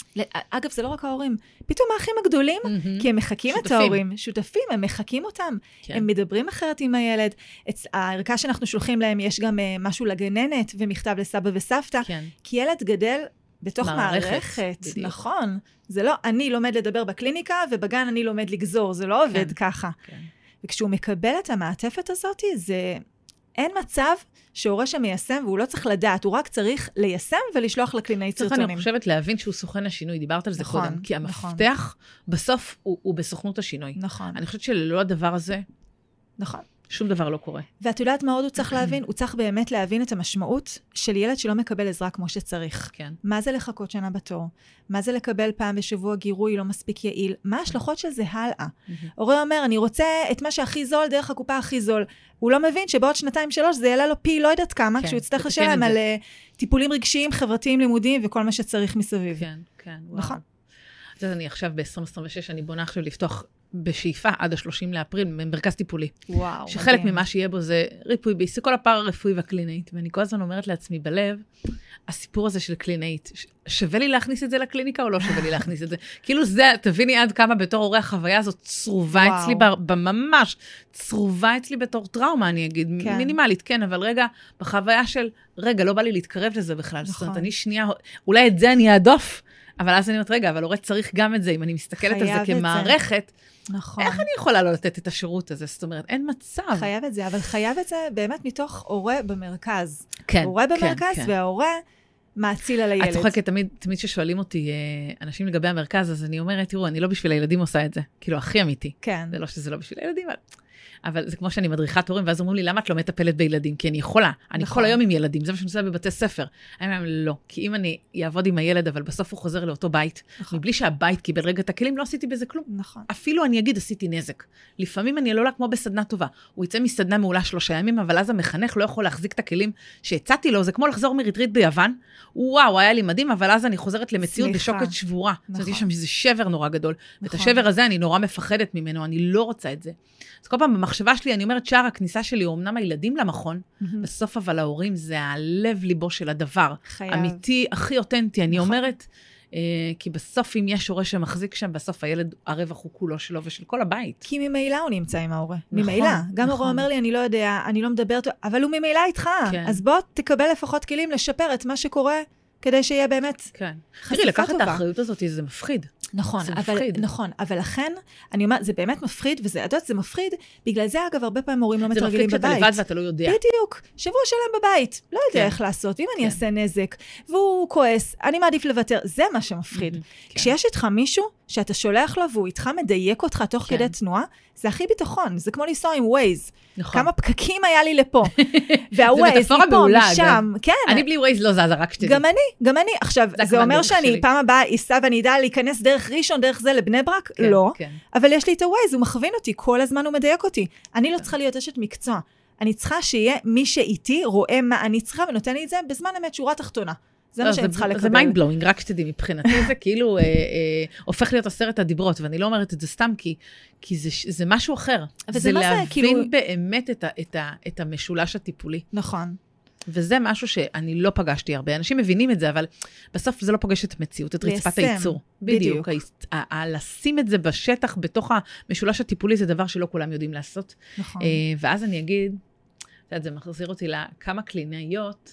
אגב, זה לא רק ההורים. פתאום האחים הגדולים, mm-hmm. כי הם מחכים שותפים. את ההורים. שותפים, הם מחכים אותם. כן. הם מדברים אחרת עם הילד. את הערכה שאנחנו שולחים להם, יש גם uh, משהו לגננת, ומכתב לסבא וסבתא. כן. כי ילד גדל בתוך מערכת. מערכת נכון. זה לא, אני לומד לדבר בקליניקה, ובגן אני לומד לגזור. זה לא עובד כן. ככה. כן. וכשהוא מקבל את המעטפת הזאת, זה... אין מצב שהורה שמיישם, והוא לא צריך לדעת, הוא רק צריך ליישם ולשלוח לקלינאי סרטונים. אני חושבת להבין שהוא סוכן השינוי, דיברת על זה נכון, קודם, כי המפתח נכון. בסוף הוא, הוא בסוכנות השינוי. נכון. אני חושבת שללא הדבר הזה, נכון. שום דבר לא קורה. ואת יודעת מה עוד הוא צריך להבין? הוא צריך באמת להבין את המשמעות של ילד שלא מקבל עזרה כמו שצריך. כן. מה זה לחכות שנה בתור? מה זה לקבל פעם בשבוע גירוי לא מספיק יעיל? מה ההשלכות של זה הלאה? הורה אומר, אני רוצה את מה שהכי זול דרך הקופה הכי זול. הוא לא מבין שבעוד שנתיים שלוש זה יעלה לו פי לא יודעת כמה, כשהוא יצטרך לשלם על טיפולים רגשיים, חברתיים, לימודיים וכל מה שצריך מסביב. כן, כן. נכון. אז אני עכשיו ב-עשרים עשרים ושש, אני בונה עכשיו לפתוח בשאיפה עד ה-שלושים לאפריל, מרכז טיפולי. וואו, שחלק ממה שיהיה בו זה ריפוי ביסי, כל הפער הרפואי והקלינאית. ואני כל הזמן אומרת לעצמי בלב, הסיפור הזה של קלינאית, שווה לי להכניס את זה לקליניקה או לא שווה לי להכניס את זה? כאילו זה, תביני עד כמה בתור הורי החוויה הזאת צרובה וואו. אצלי, בממש, צרובה אצלי בתור טראומה, אני אגיד, כן. מינימלית, כן, אבל רגע, בחוויה של, רגע, לא בא לי להתקרב לזה בכלל. נכון. זאת אומרת, אני שנייה, אולי את זה אני אעדוף, אבל אז אני אומרת, רגע, אבל הורה צריך גם את זה, אם אני מסתכלת על זה כמערכת, נכון. איך אני יכולה לא לתת את השירות הזה? זאת אומרת, אין מצב. חייב את זה, אבל חייב את זה באמת מתוך הורה במרכז. כן, הורה במרכז, כן, כן. וההורה מעציל על הילד. את צוחקת, תמיד, תמיד ששואלים אותי, אנשים לגבי המרכז, אז אני אומרת, תראו, אני לא בשביל הילדים עושה את זה. כאילו, הכי אמיתי. כן. זה לא שזה לא בשביל הילדים, אבל... אבל זה כמו שאני מדריכת הורים, ואז אומרים לי, למה את לא מטפלת בילדים? כי אני יכולה. אני כל היום עם ילדים, זה מה שאני עושה בבתי ספר. אני אומרת, לא. כי אם אני אעבוד עם הילד, אבל בסוף הוא חוזר לאותו בית, מבלי שהבית קיבל רגע את הכלים, לא עשיתי בזה כלום. נכון. אפילו אני אגיד, עשיתי נזק. לפעמים אני לא כמו בסדנה טובה. הוא יצא מסדנה מעולה שלושה ימים, אבל אז המחנך לא יכול להחזיק את הכלים שהצעתי לו. זה כמו לחזור מריטריט ביוון. וואו, היה לי מדהים, אבל אז אני חוזרת למציאות בשוקת שבורה. זאת אומרת, יש שם איזה שבר נורא גדול. ואת השבר הזה אני נורא מפחדת ממנו, אני לא רוצה את זה. אז כל פעם במחשבה שלי, אני אומרת, שער הכניסה שלי, הוא אמנם הילדים למכון, בסוף אבל ההורים זה הלב ליבו של הדבר. חייב. אמיתי, הכי אותנטי. אני אומרת, כי בסוף אם יש הורה שמחזיק שם, בסוף הילד, הרווח הוא כולו שלו ושל כל הבית. כי ממילא הוא נמצא עם ההורה. ממילא. גם ההורה אומר לי, אני לא יודע, אני לא מדברת, אבל הוא ממילא איתך. אז בוא תקבל לפחות כלים לשפר את מה שקורה, כדי שיהיה באמת חשיפה טובה. תראי, לקחת את האחריות הזאת, זה מפחיד. נכון, אבל, נכון, אבל לכן, אני אומרת, זה באמת מפחיד, וזה, את יודעת, זה מפחיד, בגלל זה, אגב, הרבה פעמים הורים לא מתרגלים בבית. זה מפחיד שאתה לבד ואתה לא יודע. בדיוק, שבוע שלם בבית, לא יודע איך לעשות, אם אני אעשה נזק, והוא כועס, אני מעדיף לוותר, זה מה שמפחיד. כשיש איתך מישהו, שאתה שולח לו, והוא איתך מדייק אותך תוך כדי תנועה, זה הכי ביטחון, זה כמו לנסוע עם ווייז. כמה פקקים היה לי לפה. והווייז, מפה, משם, כן. אני בלי ווייז לא זזה, רק שתדעי. גם אני, גם אני. עכשיו, זה אומר שאני פעם הבאה איסה ואני אדע להיכנס דרך ראשון, דרך זה לבני ברק? לא. אבל יש לי את הווייז, הוא מכווין אותי, כל הזמן הוא מדייק אותי. אני לא צריכה להיות אשת מקצוע. אני צריכה שיהיה מי שאיתי רואה מה אני צריכה, ונותן לי את זה בזמן אמת שורה תחתונה. זה מה שאני צריכה לקבל. זה מיינד בלואינג, רק שתדעי, מבחינתי זה כאילו הופך להיות עשרת הדיברות, ואני לא אומרת את זה סתם, כי זה משהו אחר. זה להבין באמת את המשולש הטיפולי. נכון. וזה משהו שאני לא פגשתי הרבה. אנשים מבינים את זה, אבל בסוף זה לא פוגש את המציאות, את רצפת הייצור. בדיוק. לשים את זה בשטח, בתוך המשולש הטיפולי, זה דבר שלא כולם יודעים לעשות. נכון. ואז אני אגיד, זה מחזיר אותי לכמה קלינאיות,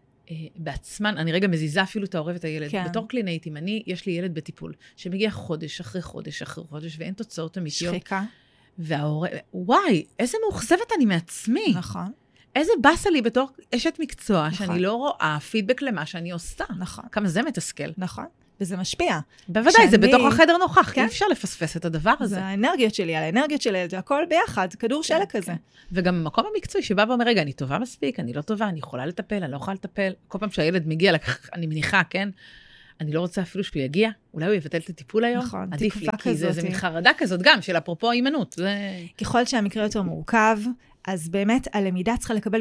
בעצמן, אני רגע מזיזה אפילו את העורב את הילד. כן. בתור קלינאית, אם אני, יש לי ילד בטיפול, שמגיע חודש אחרי חודש אחרי חודש, ואין תוצאות אמיתיות. שחיקה. והעורב, וואי, איזה מאוכזבת אני מעצמי. נכון. איזה בסה לי בתור אשת מקצוע, נכון. שאני לא רואה פידבק למה שאני עושה. נכון. כמה זה מתסכל. נכון. וזה משפיע. בוודאי, שאני... זה בתוך החדר נוכח, כן? אי אפשר לפספס את הדבר הזה. זה האנרגיות שלי, על האנרגיות שלי, זה הכל ביחד, כדור שלג כן, כזה. כן. וגם במקום המקצועי שבא ואומר, רגע, אני טובה מספיק, אני לא טובה, אני יכולה לטפל, אני לא יכולה לטפל. כל פעם שהילד מגיע, אני מניחה, כן? אני לא רוצה אפילו שהוא יגיע, אולי הוא יבטל את הטיפול היום. נכון, עדיף לי, כי כזאת. זה, זה מחרדה כזאת גם, של אפרופו אימנות. זה... ככל שהמקרה יותר מורכב, אז באמת הלמידה צריכה לקבל